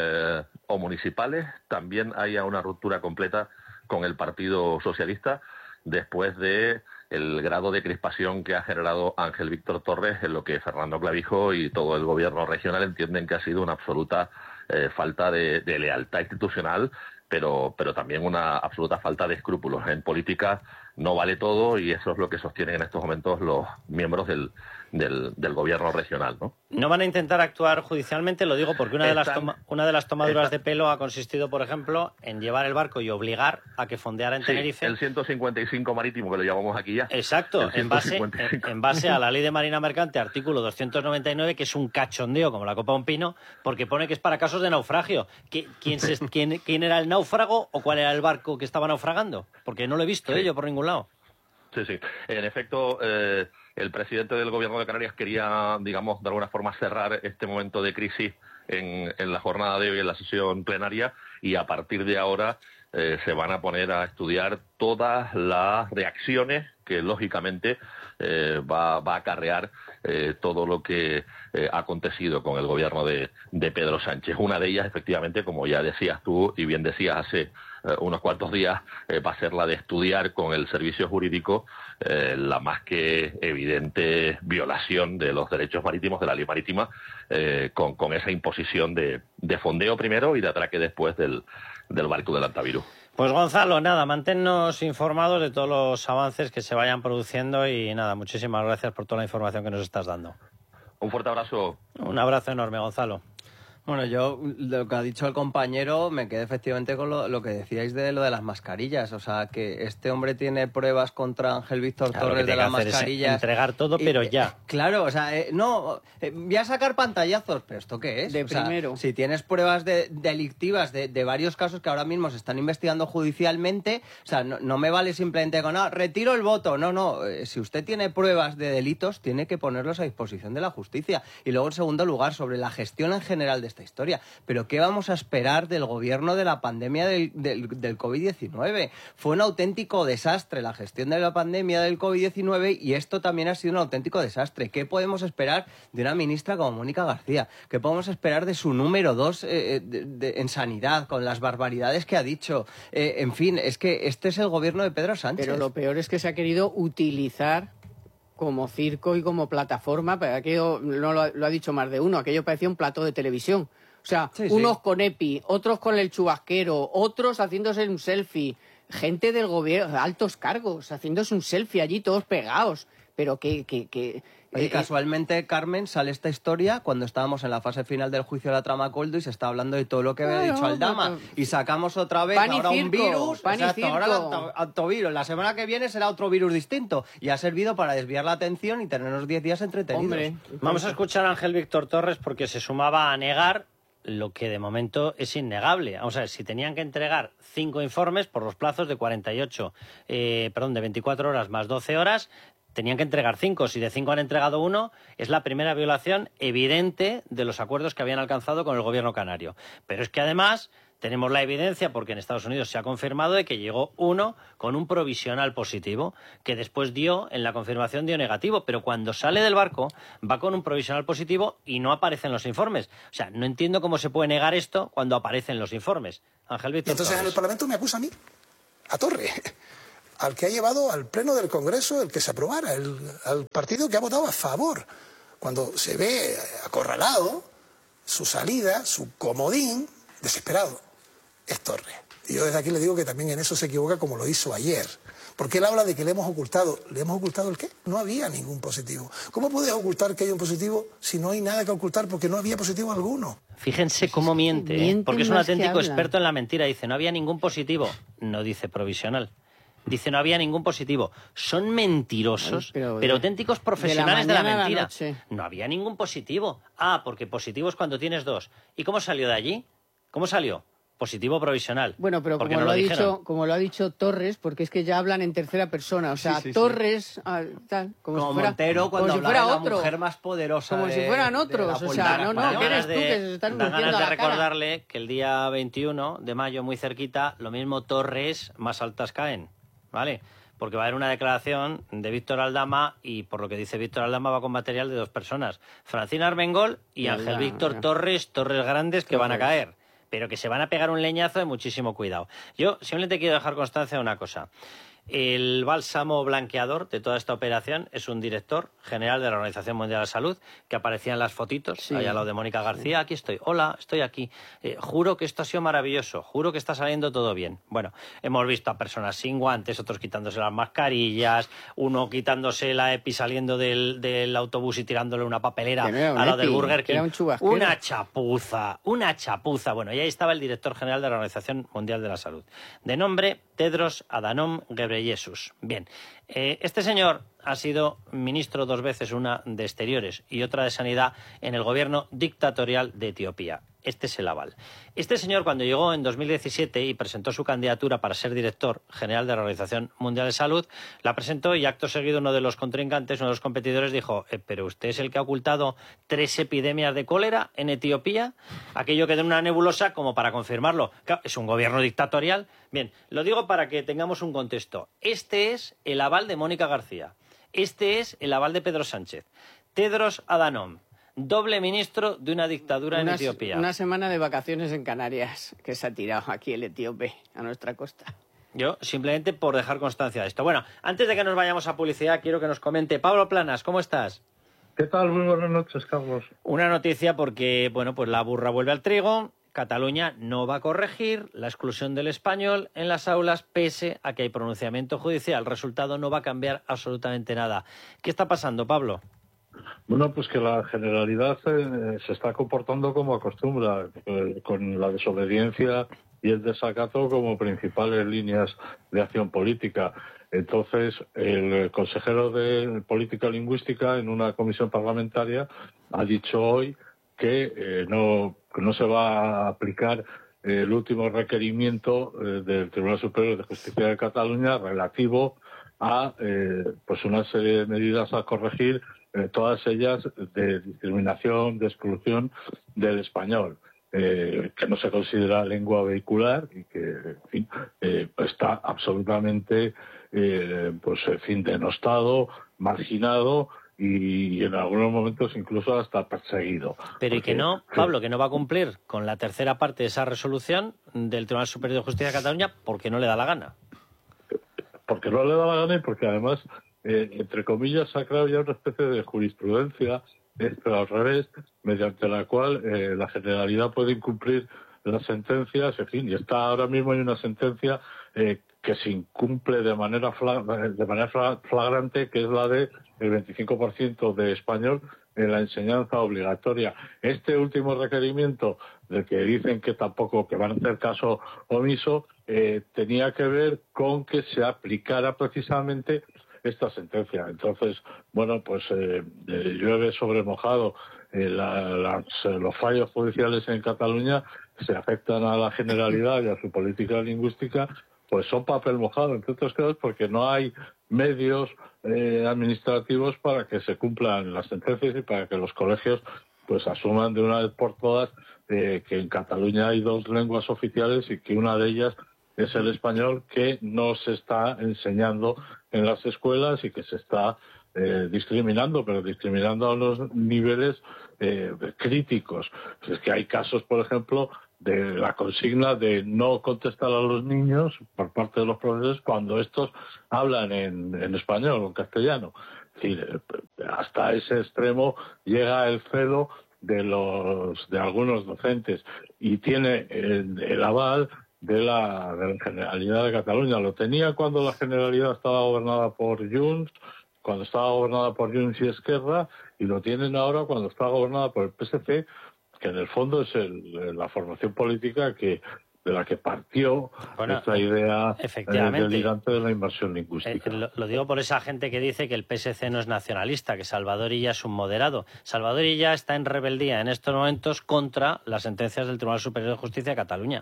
o municipales también haya una ruptura completa con el Partido Socialista después de el grado de crispación que ha generado Ángel Víctor Torres en lo que Fernando Clavijo y todo el gobierno regional entienden que ha sido una absoluta falta de lealtad institucional, pero también una absoluta falta de escrúpulos. En política no vale todo y eso es lo que sostienen en estos momentos los miembros del gobierno regional, ¿no? No van a intentar actuar judicialmente, lo digo porque una de las tomaduras de pelo ha consistido, por ejemplo, en llevar el barco y obligar a que fondeara en Tenerife. El 155 marítimo, que lo llamamos aquí ya. Exacto, en base a la Ley de Marina Mercante, artículo 299, que es un cachondeo como la copa de un pino, porque pone que es para casos de naufragio. ¿Quién era el náufrago o cuál era el barco que estaba naufragando? Porque no lo he visto yo por ningún lado. Sí. En efecto, el presidente del Gobierno de Canarias quería, digamos, de alguna forma cerrar este momento de crisis en la jornada de hoy, en la sesión plenaria, y a partir de ahora se van a poner a estudiar todas las reacciones que, lógicamente, va a acarrear todo lo que ha acontecido con el gobierno de Pedro Sánchez. Una de ellas, efectivamente, como ya decías tú y bien decías hace unos cuantos días, va a ser la de estudiar con el servicio jurídico la más que evidente violación de los derechos marítimos, de la ley marítima, con esa imposición de fondeo primero y de atraque después del barco del Antavirus. Pues Gonzalo, nada, manténnos informados de todos los avances que se vayan produciendo y nada, muchísimas gracias por toda la información que nos estás dando. Un fuerte abrazo. Un abrazo enorme, Gonzalo. Bueno, yo lo que ha dicho el compañero me quedé efectivamente con lo que decíais de lo de las mascarillas. O sea, que este hombre tiene pruebas contra Ángel Víctor Torres de las mascarillas. Entregar todo, pero ya. Claro, o sea, voy a sacar pantallazos, pero ¿esto qué es? Primero. Si tienes pruebas delictivas de varios casos que ahora mismo se están investigando judicialmente, o sea, no me vale simplemente con, retiro el voto. No, si usted tiene pruebas de delitos, tiene que ponerlos a disposición de la justicia. Y luego, en segundo lugar, sobre la gestión en general de esta historia. Pero ¿qué vamos a esperar del gobierno de la pandemia del COVID-19? Fue un auténtico desastre la gestión de la pandemia del COVID-19 y esto también ha sido un auténtico desastre. ¿Qué podemos esperar de una ministra como Mónica García? ¿Qué podemos esperar de su número 2 en sanidad, con las barbaridades que ha dicho? En fin, es que este es el gobierno de Pedro Sánchez. Pero lo peor es que se ha querido utilizar como circo y como plataforma, pero aquello no lo ha dicho más de uno, aquello parecía un plató de televisión. O sea, unos con EPI, otros con el chubasquero, otros haciéndose un selfie, gente del gobierno, altos cargos, haciéndose un selfie allí todos pegados. Pero Oye, casualmente, Carmen, sale esta historia cuando estábamos en la fase final del juicio de la trama Coldo y se está hablando de todo lo que había dicho Aldama. Y sacamos otra vez ahora un virus. Exacto, ahora el antivirus. La semana que viene será otro virus distinto. Y ha servido para desviar la atención y tenernos 10 días entretenidos. Hombre, vamos a escuchar a Ángel Víctor Torres porque se sumaba a negar lo que de momento es innegable. Vamos a ver, si tenían que entregar 5 informes por los plazos de 24 horas más 12 horas, tenían que entregar 5. Si de 5 han entregado 1, es la primera violación evidente de los acuerdos que habían alcanzado con el gobierno canario. Pero es que además tenemos la evidencia, porque en Estados Unidos se ha confirmado, de que llegó uno con un provisional positivo, que después en la confirmación dio negativo, pero cuando sale del barco va con un provisional positivo y no aparece en los informes. O sea, no entiendo cómo se puede negar esto cuando aparece en los informes. Ángel Víctor. Entonces Torres. En el Parlamento me acusa a mí, a Torre, al que ha llevado al Pleno del Congreso el que se aprobara, al partido que ha votado a favor. Cuando se ve acorralado, su salida, su comodín, desesperado, es Torre. Y yo desde aquí le digo que también en eso se equivoca, como lo hizo ayer. Porque él habla de que le hemos ocultado. ¿Le hemos ocultado el qué? No había ningún positivo. ¿Cómo puedes ocultar que hay un positivo si no hay nada que ocultar? Porque no había positivo alguno. Fíjense cómo miente, porque es un auténtico experto en la mentira. Dice, no había ningún positivo. No dice provisional. Dice, no había ningún positivo. Son mentirosos, pero auténticos profesionales de la mentira. No había ningún positivo. Ah, porque positivo es cuando tienes 2. ¿Y cómo salió de allí? ¿Cómo salió? Positivo provisional. Bueno, pero como lo ha dicho Torres, porque es que ya hablan en tercera persona. O sea, Torres, tal, como si fuera, Montero cuando como si habla fuera de la mujer más poderosa. Como si fueran otros. O sea, no, que eres tú que se están dan ganas de la recordarle que el día 21 de mayo, muy cerquita, lo mismo Torres, más altas caen, ¿vale? Porque va a haber una declaración de Víctor Aldama y, por lo que dice Víctor Aldama, va con material de 2 personas. Francina Armengol y Ángel Víctor Torres grandes que van a caer, pero que se van a pegar un leñazo de muchísimo cuidado. Yo simplemente quiero dejar constancia de una cosa. El bálsamo blanqueador de toda esta operación es un director general de la Organización Mundial de la Salud, que aparecía en las fotitos, allá al lado de Mónica García. Aquí estoy, hola, estoy aquí. Juro que esto ha sido maravilloso, juro que está saliendo todo bien. Bueno, hemos visto a personas sin guantes, otros quitándose las mascarillas, uno quitándose la EPI saliendo del autobús y tirándole una papelera al lado del Burger King. Una chapuza. Bueno, y ahí estaba el director general de la Organización Mundial de la Salud, de nombre Tedros Adhanom Ghebreyesus. Bien, este señor ha sido ministro 2 veces, una de Exteriores y otra de Sanidad, en el gobierno dictatorial de Etiopía. Este es el aval. Este señor, cuando llegó en 2017 y presentó su candidatura para ser director general de la Organización Mundial de Salud, la presentó y acto seguido uno de los contrincantes, uno de los competidores, dijo, ¿pero usted es el que ha ocultado 3 epidemias de cólera en Etiopía? Aquello que da una nebulosa como para confirmarlo. Claro, es un gobierno dictatorial. Bien, lo digo para que tengamos un contexto. Este es el aval de Mónica García. Este es el aval de Pedro Sánchez. Tedros Adhanom, doble ministro de una dictadura en Etiopía. Una semana de vacaciones en Canarias, que se ha tirado aquí el etíope a nuestra costa. Yo, simplemente por dejar constancia de esto. Bueno, antes de que nos vayamos a publicidad, quiero que nos comente Pablo Planas, ¿cómo estás? ¿Qué tal? Muy buenas noches, Carlos. Una noticia porque, bueno, pues la burra vuelve al trigo. Cataluña no va a corregir la exclusión del español en las aulas pese a que hay pronunciamiento judicial. El resultado no va a cambiar absolutamente nada. ¿Qué está pasando, Pablo? Bueno, pues que la Generalidad se está comportando como acostumbra, con la desobediencia y el desacato como principales líneas de acción política. Entonces, el consejero de Política Lingüística en una comisión parlamentaria ha dicho hoy que no se va a aplicar el último requerimiento del Tribunal Superior de Justicia de Cataluña relativo a pues una serie de medidas a corregir, todas ellas de discriminación, de exclusión del español, que no se considera lengua vehicular y que, en fin, está absolutamente denostado, marginado y en algunos momentos incluso hasta perseguido. Pero y que no, Pablo, que no va a cumplir con la tercera parte de esa resolución del Tribunal Superior de Justicia de Cataluña porque no le da la gana. Porque no le da la gana y porque además, entre comillas, se ha creado ya una especie de jurisprudencia, pero al revés, mediante la cual la Generalidad puede incumplir las sentencias, en fin, y está ahora mismo hay una sentencia que se incumple de manera flagrante, que es la de el 25% de español en la enseñanza obligatoria. Este último requerimiento del que dicen que tampoco, que van a hacer caso omiso, tenía que ver con que se aplicara precisamente esta sentencia. Entonces, bueno, pues llueve sobre mojado. Los fallos judiciales en Cataluña se afectan a la Generalidad y a su política lingüística, pues son papel mojado, entre otras cosas, porque no hay medios administrativos para que se cumplan las sentencias y para que los colegios pues asuman de una vez por todas que en Cataluña hay 2 lenguas oficiales y que una de ellas es el español, que no se está enseñando en las escuelas y que se está discriminando, pero discriminando a unos niveles críticos. Es que hay casos, por ejemplo, de la consigna de no contestar a los niños por parte de los profesores cuando estos hablan en español o en castellano. Es decir, hasta ese extremo llega el celo de algunos docentes, y tiene el aval de la Generalidad de Cataluña. Lo tenía cuando la Generalidad estaba gobernada por Junts, cuando estaba gobernada por Junts y Esquerra, y lo tienen ahora cuando está gobernada por el PSC, que en el fondo es la formación política de la que partió esta idea delirante de la inversión lingüística. Lo digo por esa gente que dice que el PSC no es nacionalista, que Salvador Illa es un moderado. Salvador Illa está en rebeldía en estos momentos contra las sentencias del Tribunal Superior de Justicia de Cataluña.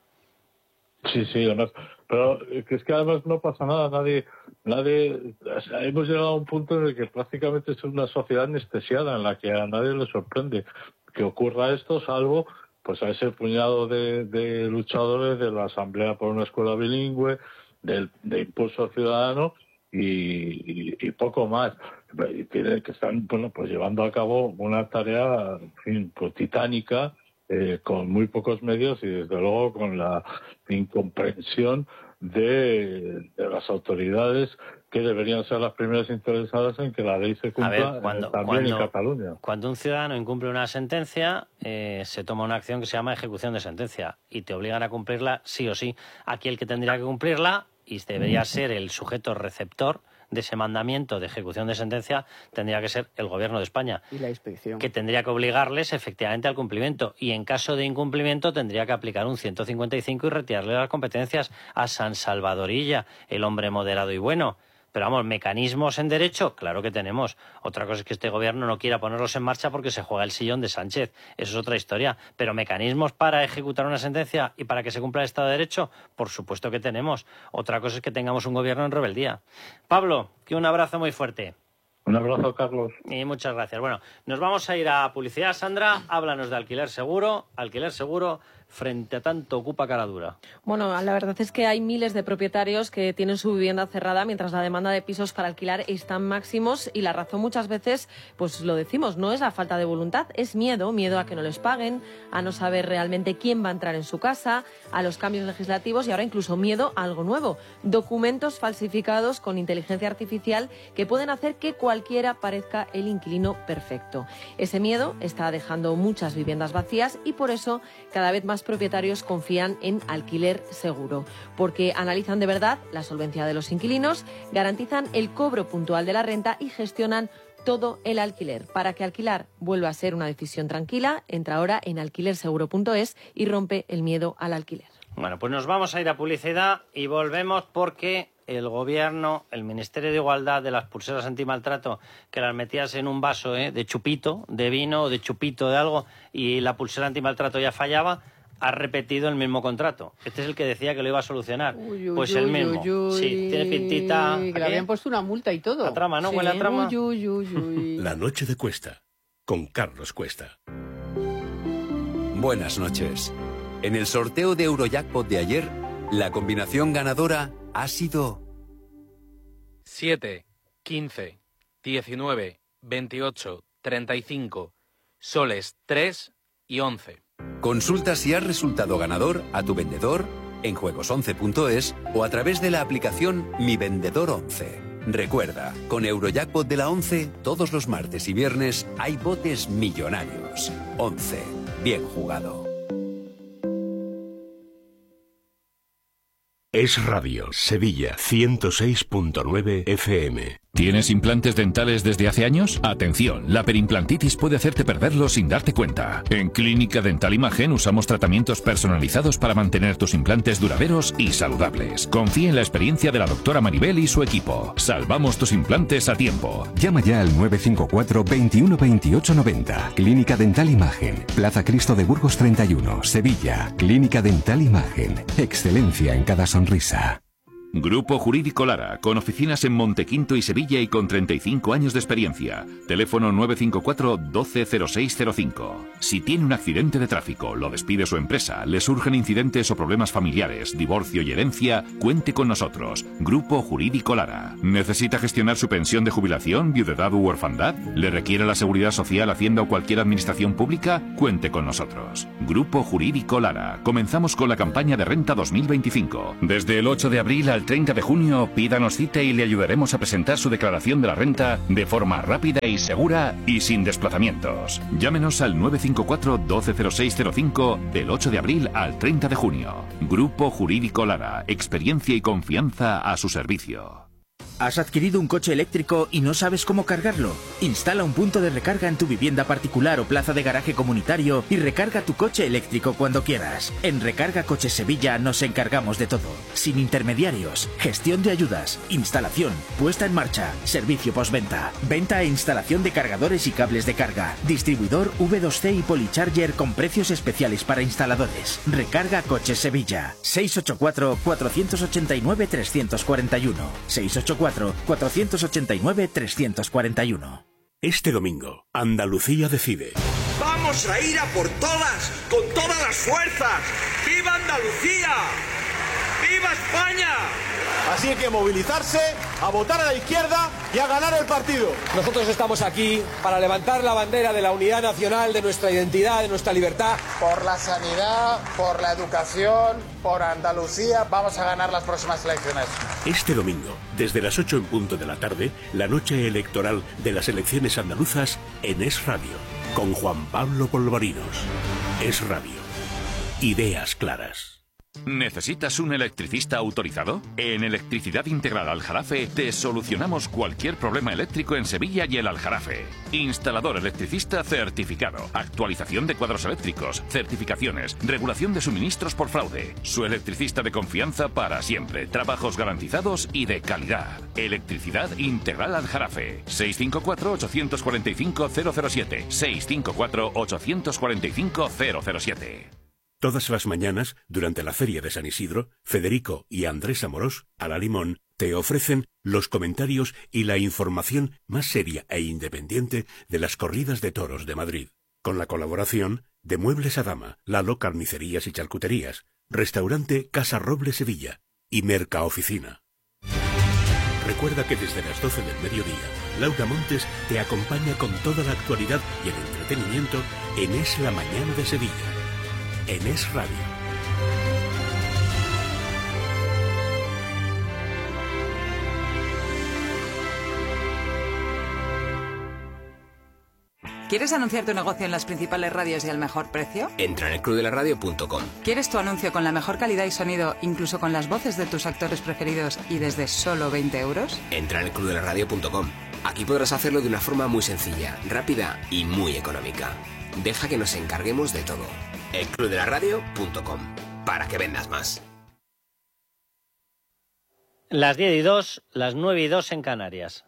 Sí, pero es que además no pasa nada, nadie, o sea, hemos llegado a un punto en el que prácticamente es una sociedad anestesiada, en la que a nadie le sorprende que ocurra esto, salvo pues a ese puñado de luchadores de la Asamblea por una Escuela Bilingüe, de Impulso Ciudadano y poco más, que están pues llevando a cabo una tarea, en fin, pues titánica, con muy pocos medios y desde luego con la incomprensión de las autoridades, que deberían ser las primeras interesadas en que la ley se cumpla también en Cataluña. Cuando un ciudadano incumple una sentencia, se toma una acción que se llama ejecución de sentencia y te obligan a cumplirla sí o sí. Aquí el que tendría que cumplirla, y debería ser el sujeto receptor de ese mandamiento de ejecución de sentencia, tendría que ser el Gobierno de España. Y la inspección. Que tendría que obligarles efectivamente al cumplimiento. Y en caso de incumplimiento tendría que aplicar un 155 y retirarle las competencias a San Salvador Illa, el hombre moderado y bueno. Pero vamos, mecanismos en derecho, claro que tenemos. Otra cosa es que este gobierno no quiera ponerlos en marcha porque se juega el sillón de Sánchez. Eso es otra historia. Pero mecanismos para ejecutar una sentencia y para que se cumpla el Estado de Derecho, por supuesto que tenemos. Otra cosa es que tengamos un gobierno en rebeldía. Pablo, que un abrazo muy fuerte. Un abrazo, Carlos. Y muchas gracias. Bueno, nos vamos a ir a publicidad. Sandra, háblanos de alquiler seguro. Alquiler seguro frente a tanto ocupa cara dura. Bueno, la verdad es que hay miles de propietarios que tienen su vivienda cerrada mientras la demanda de pisos para alquilar están máximos, y la razón muchas veces, pues lo decimos, no es la falta de voluntad, es miedo a que no les paguen, a no saber realmente quién va a entrar en su casa, a los cambios legislativos y ahora incluso miedo a algo nuevo, documentos falsificados con inteligencia artificial que pueden hacer que cualquiera parezca el inquilino perfecto. Ese miedo está dejando muchas viviendas vacías y por eso cada vez más propietarios confían en alquiler seguro, porque analizan de verdad la solvencia de los inquilinos, garantizan el cobro puntual de la renta y gestionan todo el alquiler. Para que alquilar vuelva a ser una decisión tranquila, entra ahora en alquilerseguro.es y rompe el miedo al alquiler. Bueno, pues nos vamos a ir a publicidad y volvemos porque el Gobierno, el Ministerio de Igualdad, de las pulseras antimaltrato, que las metías en un vaso de chupito, de vino o de chupito de algo, y la pulsera antimaltrato ya fallaba, ha repetido el mismo contrato. Este es el que decía que lo iba a solucionar. Pues el mismo. Sí, tiene pintita. Que le habían puesto una multa y todo. La trama, ¿no? Sí. Huele a trama. La noche de Cuesta, con Carlos Cuesta. Buenas noches. En el sorteo de Eurojackpot de ayer, la combinación ganadora ha sido 7, 15, 19, 28, 35, soles 3 y 11. Consulta si has resultado ganador a tu vendedor en juegos11.es o a través de la aplicación Mi Vendedor 11. Recuerda, con Eurojackpot de la 11, todos los martes y viernes hay botes millonarios. 11. Bien jugado. Es Radio, Sevilla, 106.9 FM. ¿Tienes implantes dentales desde hace años? Atención, la perimplantitis puede hacerte perderlos sin darte cuenta. En Clínica Dental Imagen usamos tratamientos personalizados para mantener tus implantes duraderos y saludables. Confía en la experiencia de la doctora Maribel y su equipo. Salvamos tus implantes a tiempo. Llama ya al 954 21 28 90. Clínica Dental Imagen, Plaza Cristo de Burgos 31, Sevilla. Clínica Dental Imagen, excelencia en cada sonrisa. Grupo Jurídico Lara, con oficinas en Montequinto y Sevilla y con 35 años de experiencia. Teléfono 954 120605. Si tiene un accidente de tráfico, lo despide su empresa, le surgen incidentes o problemas familiares, divorcio y herencia, cuente con nosotros. Grupo Jurídico Lara. ¿Necesita gestionar su pensión de jubilación, viudedad u orfandad? ¿Le requiere la Seguridad Social, Hacienda o cualquier administración pública? Cuente con nosotros. Grupo Jurídico Lara. Comenzamos con la campaña de renta 2025. Desde el 8 de abril al 30 de junio, pídanos cita y le ayudaremos a presentar su declaración de la renta de forma rápida y segura y sin desplazamientos. Llámenos al 954 120605 del 8 de abril al 30 de junio. Grupo Jurídico Lara. Experiencia y confianza a su servicio. ¿Has adquirido un coche eléctrico y no sabes cómo cargarlo? Instala un punto de recarga en tu vivienda particular o plaza de garaje comunitario y recarga tu coche eléctrico cuando quieras. En Recarga Coches Sevilla nos encargamos de todo. Sin intermediarios, gestión de ayudas, instalación, puesta en marcha, servicio postventa, venta e instalación de cargadores y cables de carga, distribuidor V2C y Policharger con precios especiales para instaladores. Recarga Coches Sevilla. 684-489-341. 684-489-341. Este domingo, Andalucía decide. ¡Vamos a ir a por todas, con todas las fuerzas! ¡Viva Andalucía! ¡Viva España! Así hay que movilizarse, a votar a la izquierda y a ganar el partido. Nosotros estamos aquí para levantar la bandera de la unidad nacional, de nuestra identidad, de nuestra libertad. Por la sanidad, por la educación, por Andalucía, vamos a ganar las próximas elecciones. Este domingo, desde las 8 en punto de la tarde, la noche electoral de las elecciones andaluzas en Es Radio, con Juan Pablo Polvorinos. Es Radio. Ideas claras. ¿Necesitas un electricista autorizado? En Electricidad Integral Aljarafe te solucionamos cualquier problema eléctrico en Sevilla y el Aljarafe. Instalador electricista certificado, actualización de cuadros eléctricos, certificaciones, regulación de suministros por fraude. Su electricista de confianza para siempre, trabajos garantizados y de calidad. Electricidad Integral Aljarafe. 654-845-007. 654-845-007. Todas las mañanas, durante la Feria de San Isidro, Federico y Andrés Amorós, a la Limón, te ofrecen los comentarios y la información más seria e independiente de las corridas de toros de Madrid. Con la colaboración de Muebles a Dama, Lalo Carnicerías y Charcuterías, Restaurante Casa Roble Sevilla y Mercaoficina. Recuerda que desde las 12 del mediodía, Laura Montes te acompaña con toda la actualidad y el entretenimiento en Es la Mañana de Sevilla. En Es Radio. ¿Quieres anunciar tu negocio en las principales radios y al mejor precio? Entra en elclubdelaradio.com. ¿Quieres tu anuncio con la mejor calidad y sonido, incluso con las voces de tus actores preferidos y desde solo 20 euros? Entra en elclubdelaradio.com. Aquí podrás hacerlo de una forma muy sencilla, rápida y muy económica. Deja que nos encarguemos de todo. elclubdelaradio.com. Para que vendas más. Las 10:02, las 9:02 en Canarias.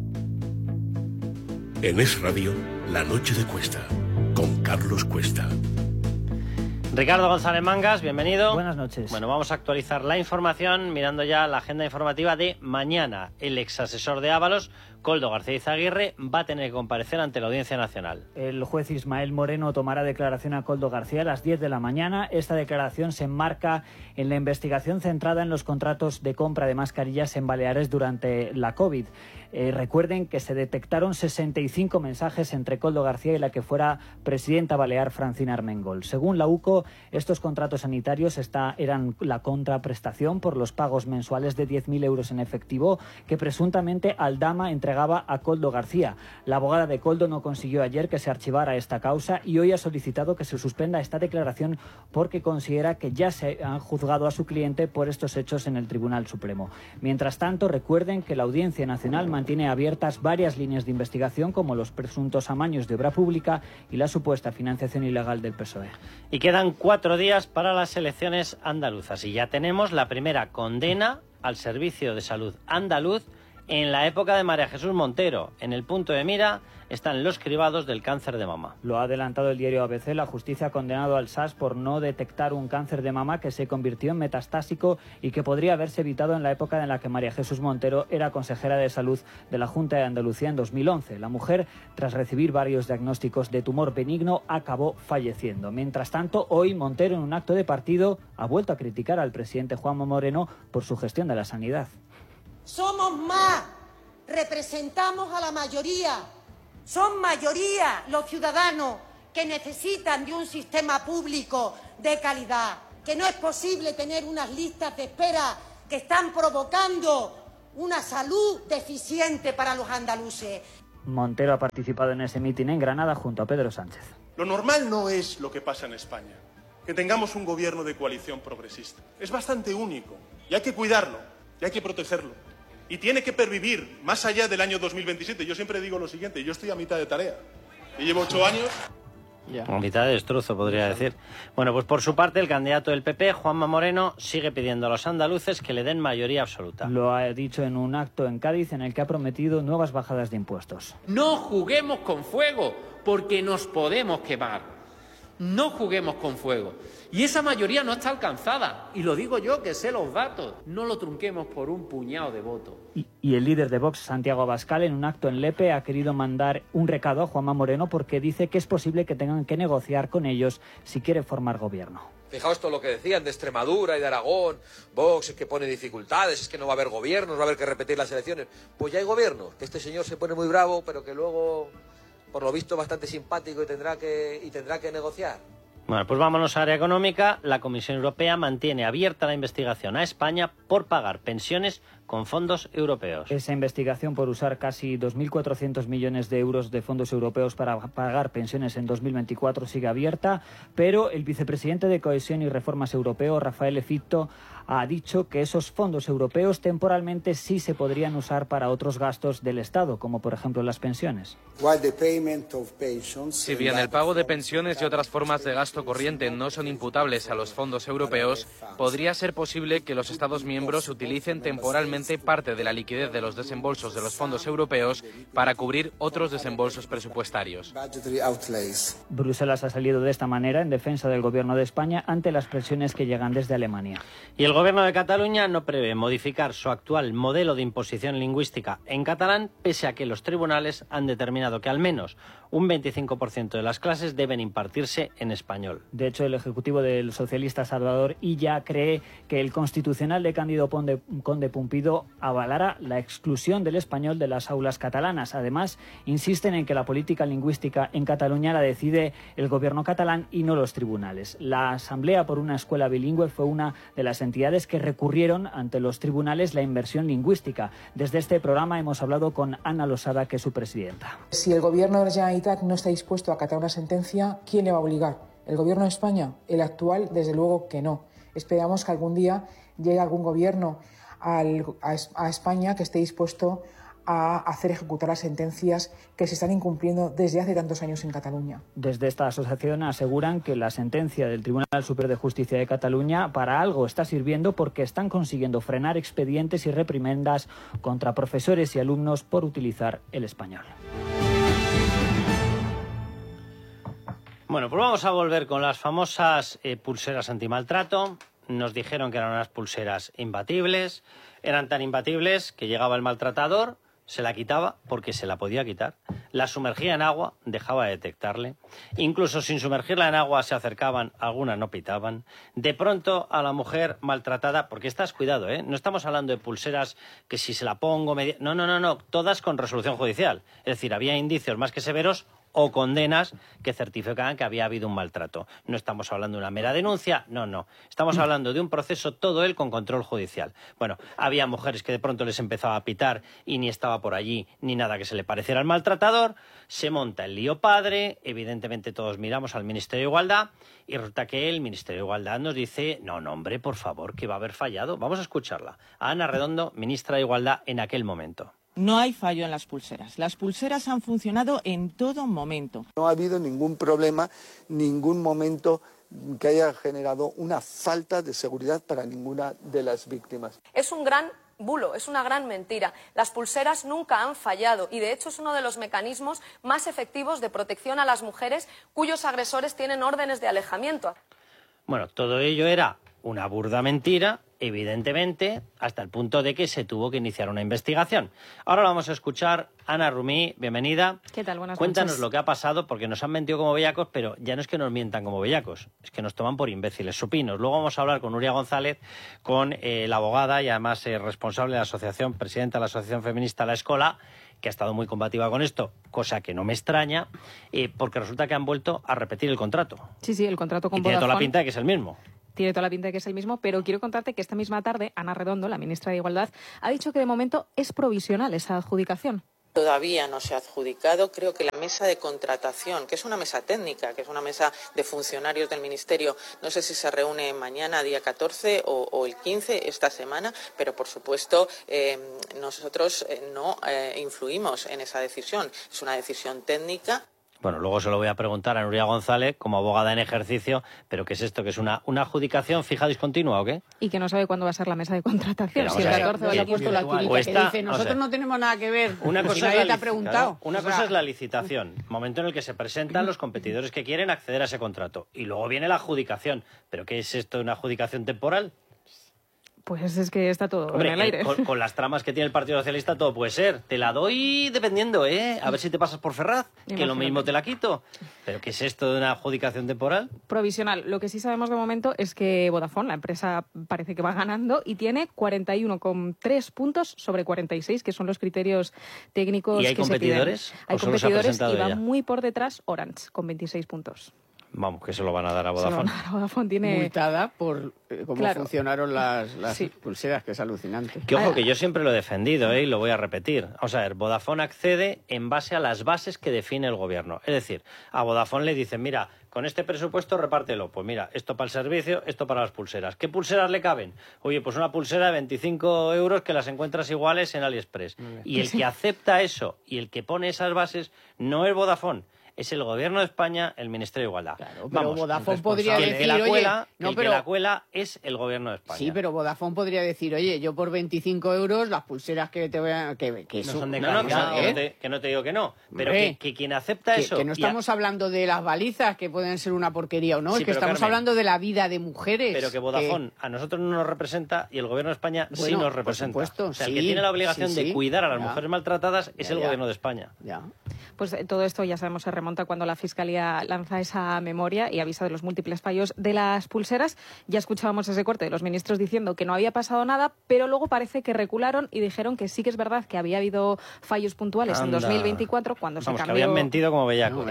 En Es Radio, La Noche de Cuesta, con Carlos Cuesta. Ricardo González Mangas, bienvenido. Buenas noches. Bueno, vamos a actualizar la información mirando ya la agenda informativa de mañana. El exasesor de Ábalos, Koldo García Izaguirre, va a tener que comparecer ante la Audiencia Nacional. El juez Ismael Moreno tomará declaración a Koldo García a las 10 de la mañana. Esta declaración se enmarca en la investigación centrada en los contratos de compra de mascarillas en Baleares durante la COVID. Recuerden que se detectaron 65 mensajes entre Koldo García y la que fuera presidenta balear Francina Armengol. Según la UCO, estos contratos sanitarios eran la contraprestación por los pagos mensuales de 10.000 euros en efectivo que presuntamente Aldama entregaba a Koldo García. La abogada de Koldo no consiguió ayer que se archivara esta causa y hoy ha solicitado que se suspenda esta declaración porque considera que ya se han juzgado a su cliente por estos hechos en el Tribunal Supremo. Mientras tanto, recuerden que la Audiencia Nacional mantiene abiertas varias líneas de investigación como los presuntos amaños de obra pública y la supuesta financiación ilegal del PSOE. Y quedan 4 días para las elecciones andaluzas y ya tenemos la primera condena al Servicio de Salud andaluz En la época de María Jesús Montero, en el punto de mira están los cribados del cáncer de mama. Lo ha adelantado el diario ABC. La justicia ha condenado al SAS por no detectar un cáncer de mama que se convirtió en metastásico y que podría haberse evitado en la época en la que María Jesús Montero era consejera de salud de la Junta de Andalucía en 2011. La mujer, tras recibir varios diagnósticos de tumor benigno, acabó falleciendo. Mientras tanto, hoy Montero, en un acto de partido, ha vuelto a criticar al presidente Juanma Moreno por su gestión de la sanidad. Somos más, representamos a la mayoría, son mayoría los ciudadanos que necesitan de un sistema público de calidad, que no es posible tener unas listas de espera que están provocando una salud deficiente para los andaluces. Montero ha participado en ese mitin en Granada junto a Pedro Sánchez. Lo normal no es lo que pasa en España, que tengamos un gobierno de coalición progresista. Es bastante único y hay que cuidarlo y hay que protegerlo. Y tiene que pervivir más allá del año 2027. Yo siempre digo lo siguiente, yo estoy a mitad de tarea. Yo llevo 8 años... A mitad de destrozo, podría decir. Bueno, pues por su parte, el candidato del PP, Juanma Moreno, sigue pidiendo a los andaluces que le den mayoría absoluta. Lo ha dicho en un acto en Cádiz en el que ha prometido nuevas bajadas de impuestos. No juguemos con fuego, porque nos podemos quemar. No juguemos con fuego. Y esa mayoría no está alcanzada. Y lo digo yo, que sé los datos. No lo trunquemos por un puñado de votos. Y el líder de Vox, Santiago Abascal, en un acto en Lepe, ha querido mandar un recado a Juanma Moreno porque dice que es posible que tengan que negociar con ellos si quiere formar gobierno. Fijaos todo lo que decían de Extremadura y de Aragón, Vox, que pone dificultades, es que no va a haber gobiernos, va a haber que repetir las elecciones. Pues ya hay gobiernos, que este señor se pone muy bravo, pero que luego, por lo visto, bastante simpático y tendrá que negociar. Bueno, pues vámonos a área económica. La Comisión Europea mantiene abierta la investigación a España por pagar pensiones con fondos europeos. Esa investigación por usar casi 2.400 millones de euros de fondos europeos para pagar pensiones en 2024 sigue abierta, pero el vicepresidente de Cohesión y Reformas Europeo, Raffaele Fitto, ha dicho que esos fondos europeos temporalmente sí se podrían usar para otros gastos del Estado, como por ejemplo las pensiones. Si bien el pago de pensiones y otras formas de gasto corriente no son imputables a los fondos europeos, podría ser posible que los Estados miembros utilicen temporalmente parte de la liquidez de los desembolsos de los fondos europeos para cubrir otros desembolsos presupuestarios. Bruselas ha salido de esta manera en defensa del Gobierno de España ante las presiones que llegan desde Alemania. Y el Gobierno de Cataluña no prevé modificar su actual modelo de imposición lingüística en catalán, pese a que los tribunales han determinado que al menos un 25% de las clases deben impartirse en español. De hecho, el ejecutivo del socialista Salvador Illa cree que el constitucional de Cándido Conde Pumpido avalará la exclusión del español de las aulas catalanas. Además, insisten en que la política lingüística en Cataluña la decide el gobierno catalán y no los tribunales. La Asamblea por una Escuela Bilingüe fue una de las entidades que recurrieron ante los tribunales la inversión lingüística. Desde este programa hemos hablado con Ana Losada, que es su presidenta. Si el gobierno de la Generalitat no está dispuesto a acatar una sentencia, ¿quién le va a obligar? ¿El gobierno de España? El actual, desde luego que no. Esperamos que algún día llegue algún gobierno a España que esté dispuesto a hacer ejecutar las sentencias que se están incumpliendo desde hace tantos años en Cataluña. Desde esta asociación aseguran que la sentencia del Tribunal Superior de Justicia de Cataluña para algo está sirviendo porque están consiguiendo frenar expedientes y reprimendas contra profesores y alumnos por utilizar el español. Bueno, pues vamos a volver con las famosas pulseras antimaltrato. Nos dijeron que eran unas pulseras imbatibles. Eran tan imbatibles que llegaba el maltratador, se la quitaba porque se la podía quitar, la sumergía en agua, dejaba de detectarle. Incluso sin sumergirla en agua se acercaban, algunas no pitaban. De pronto a la mujer maltratada, porque estás cuidado, no estamos hablando de pulseras que si se la pongo... No, todas con resolución judicial. Es decir, había indicios más que severos o condenas que certificaban que había habido un maltrato. No estamos hablando de una mera denuncia, no. Estamos hablando de un proceso, todo él con control judicial. Bueno, había mujeres que de pronto les empezaba a pitar y ni estaba por allí ni nada que se le pareciera al maltratador. Se monta el lío padre, evidentemente todos miramos al Ministerio de Igualdad y resulta que el Ministerio de Igualdad nos dice, no, hombre, por favor, que va a haber fallado. Vamos a escucharla. A Ana Redondo, ministra de Igualdad en aquel momento. No hay fallo en las pulseras. Las pulseras han funcionado en todo momento. No ha habido ningún problema, ningún momento que haya generado una falta de seguridad para ninguna de las víctimas. Es un gran bulo, es una gran mentira. Las pulseras nunca han fallado y de hecho es uno de los mecanismos más efectivos de protección a las mujeres cuyos agresores tienen órdenes de alejamiento. Bueno, todo ello era una burda mentira, evidentemente, hasta el punto de que se tuvo que iniciar una investigación. Ahora lo vamos a escuchar. Ana Rumí, bienvenida. ¿Qué tal? Buenas Cuéntanos noches. lo que ha pasado, porque nos han mentido como bellacos, pero ya no es que nos mientan como bellacos, es que nos toman por imbéciles supinos. Luego vamos a hablar con Nuria González, con la abogada y además responsable de la asociación, presidenta de la Asociación Feminista La Escola, que ha estado muy combativa con esto, cosa que no me extraña, porque resulta que han vuelto a repetir el contrato. Sí, el contrato con y tiene Vodafone. Toda la pinta de que es el mismo. Tiene toda la pinta de que es el mismo, pero quiero contarte que esta misma tarde Ana Redondo, la ministra de Igualdad, ha dicho que de momento es provisional esa adjudicación. Todavía no se ha adjudicado. Creo que la mesa de contratación, que es una mesa técnica, que es una mesa de funcionarios del Ministerio, no sé si se reúne mañana, día 14 o el 15, esta semana, pero por supuesto nosotros no influimos en esa decisión. Es una decisión técnica. Bueno, luego se lo voy a preguntar a Nuria González, como abogada en ejercicio, pero ¿qué es esto? ¿Que es una adjudicación fija discontinua o qué? Y que no sabe cuándo va a ser la mesa de contratación. Pero Si el 14 o le ha puesto la tirita que dice, nosotros no tenemos nada que ver. Una cosa, nadie te ha preguntado. Una cosa es la licitación, momento en el que se presentan los competidores que quieren acceder a ese contrato. Y luego viene la adjudicación. ¿Pero qué es esto de una adjudicación temporal? Pues es que está todo Hombre, en el aire. Con las tramas que tiene el Partido Socialista todo puede ser. Te la doy dependiendo, ¿eh? A ver si te pasas por Ferraz, que lo mismo te la quito. ¿Pero qué es esto de una adjudicación temporal? Provisional. Lo que sí sabemos de momento es que Vodafone, la empresa, parece que va ganando y tiene 41,3 puntos sobre 46, que son los criterios técnicos ¿Y hay que competidores? se piden. Hay ¿O solo se ha competidores presentado y va ya? muy por detrás Orange, con 26 puntos. Vamos, que se lo van a dar a Vodafone. Se lo van a dar a Vodafone. Tiene... Multada por cómo Claro. funcionaron las pulseras, que es alucinante. Que ojo, que yo siempre lo he defendido, y lo voy a repetir. Vamos a ver, Vodafone accede en base a las bases que define el gobierno. Es decir, a Vodafone le dicen, mira, con este presupuesto repártelo. Pues mira, esto para el servicio, esto para las pulseras. ¿Qué pulseras le caben? Oye, pues una pulsera de 25 euros que las encuentras iguales en AliExpress. Y el que acepta eso y el que pone esas bases no es Vodafone. Es el Gobierno de España, el Ministerio de Igualdad. Claro, pero Vodafone podría que el decir, que la cuela, oye, no, el pero... que la cuela es el Gobierno de España. Sí, pero Vodafone podría decir, oye, yo por 25 euros las pulseras que te voy a... Que no son son de calidad, calidad, que no te digo que no, pero que quien acepta eso... Que no estamos hablando de las balizas, que pueden ser una porquería o no, Sí, es que pero, estamos Carmen, hablando de la vida de mujeres. Pero que Vodafone a nosotros no nos representa y el Gobierno de España sí Bueno, nos por representa. supuesto, o sea, el sí, que tiene la obligación sí, de cuidar a las ya. mujeres maltratadas es el ya. Gobierno de España. Pues todo esto, ya sabemos, se remonta cuando la Fiscalía lanza esa memoria y avisa de los múltiples fallos de las pulseras. Ya escuchábamos ese corte de los ministros diciendo que no había pasado nada, pero luego parece que recularon y dijeron que sí que es verdad que había habido fallos puntuales Anda. en 2024 cuando Vamos, se que cambió... habían mentido como bellacos.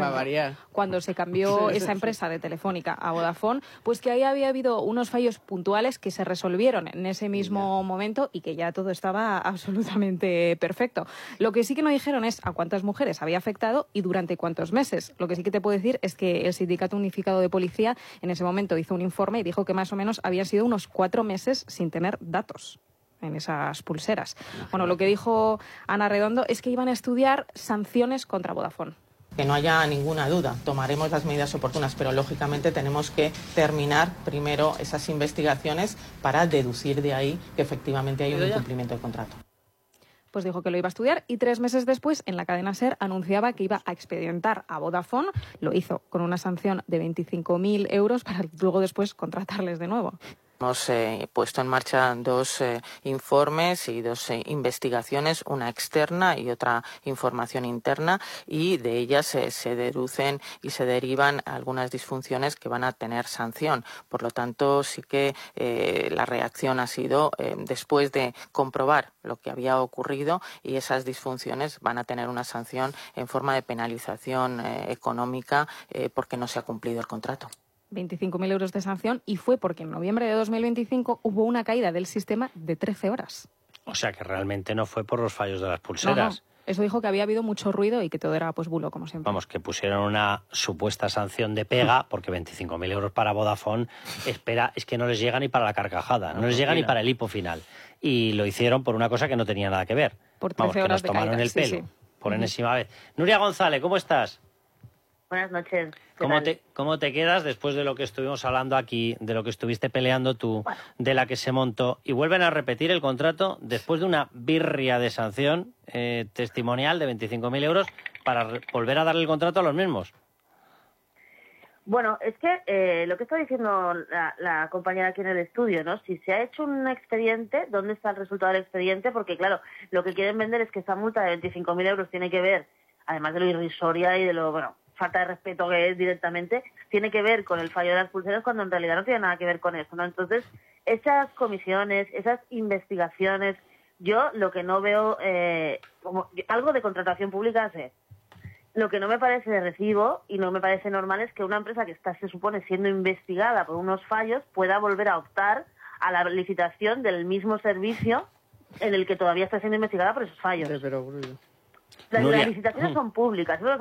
Cuando se cambió esa empresa de Telefónica a Vodafone, pues que ahí había habido unos fallos puntuales que se resolvieron en ese mismo momento y que ya todo estaba absolutamente perfecto. Lo que sí que no dijeron es a cuántas mujeres había afectado y durante cuántos meses. Lo que sí que te puedo decir es que el Sindicato Unificado de Policía en ese momento hizo un informe y dijo que más o menos habían sido unos 4 meses sin tener datos en esas pulseras. Bueno, lo que dijo Ana Redondo es que iban a estudiar sanciones contra Vodafone. Que no haya ninguna duda, tomaremos las medidas oportunas, pero lógicamente tenemos que terminar primero esas investigaciones para deducir de ahí que efectivamente hay un incumplimiento del contrato. Pues dijo que lo iba a estudiar y 3 meses después en la cadena SER anunciaba que iba a expedientar a Vodafone. Lo hizo con una sanción de 25.000 euros para luego después contratarles de nuevo. Hemos puesto en marcha 2 informes y 2 investigaciones, una externa y otra información interna, y de ellas se deducen y se derivan algunas disfunciones que van a tener sanción. Por lo tanto, sí que la reacción ha sido después de comprobar lo que había ocurrido, y esas disfunciones van a tener una sanción en forma de penalización económica porque no se ha cumplido el contrato. 25.000 euros de sanción, y fue porque en noviembre de 2025 hubo una caída del sistema de 13 horas. O sea que realmente no fue por los fallos de las pulseras. No. Eso dijo que había habido mucho ruido y que todo era pues bulo, como siempre. Vamos, que pusieron una supuesta sanción de pega, porque 25.000 euros para Vodafone, es que no les llega ni para la carcajada, no les llega ni para el hipo final. Y lo hicieron por una cosa que no tenía nada que ver. Por 13 Vamos, que horas nos de tomaron caída, el sí, pelo, sí. por enésima vez. Nuria González, ¿cómo estás? Buenas noches. ¿Cómo te quedas después de lo que estuvimos hablando aquí, de lo que estuviste peleando tú, de la que se montó, y vuelven a repetir el contrato después de una birria de sanción testimonial de 25.000 euros para volver a darle el contrato a los mismos? Bueno, es que lo que está diciendo la compañera aquí en el estudio, ¿no? Si se ha hecho un expediente, ¿dónde está el resultado del expediente? Porque, claro, lo que quieren vender es que esta multa de 25.000 euros tiene que ver, además de lo irrisoria y de lo, falta de respeto que es directamente, tiene que ver con el fallo de las pulseras cuando en realidad no tiene nada que ver con eso, ¿no? Entonces, esas comisiones, esas investigaciones, yo lo que no veo, como algo de contratación pública hace. Lo que no me parece de recibo y no me parece normal es que una empresa que está, se supone, siendo investigada por unos fallos pueda volver a optar a la licitación del mismo servicio en el que todavía está siendo investigada por esos fallos. Las licitaciones son públicas.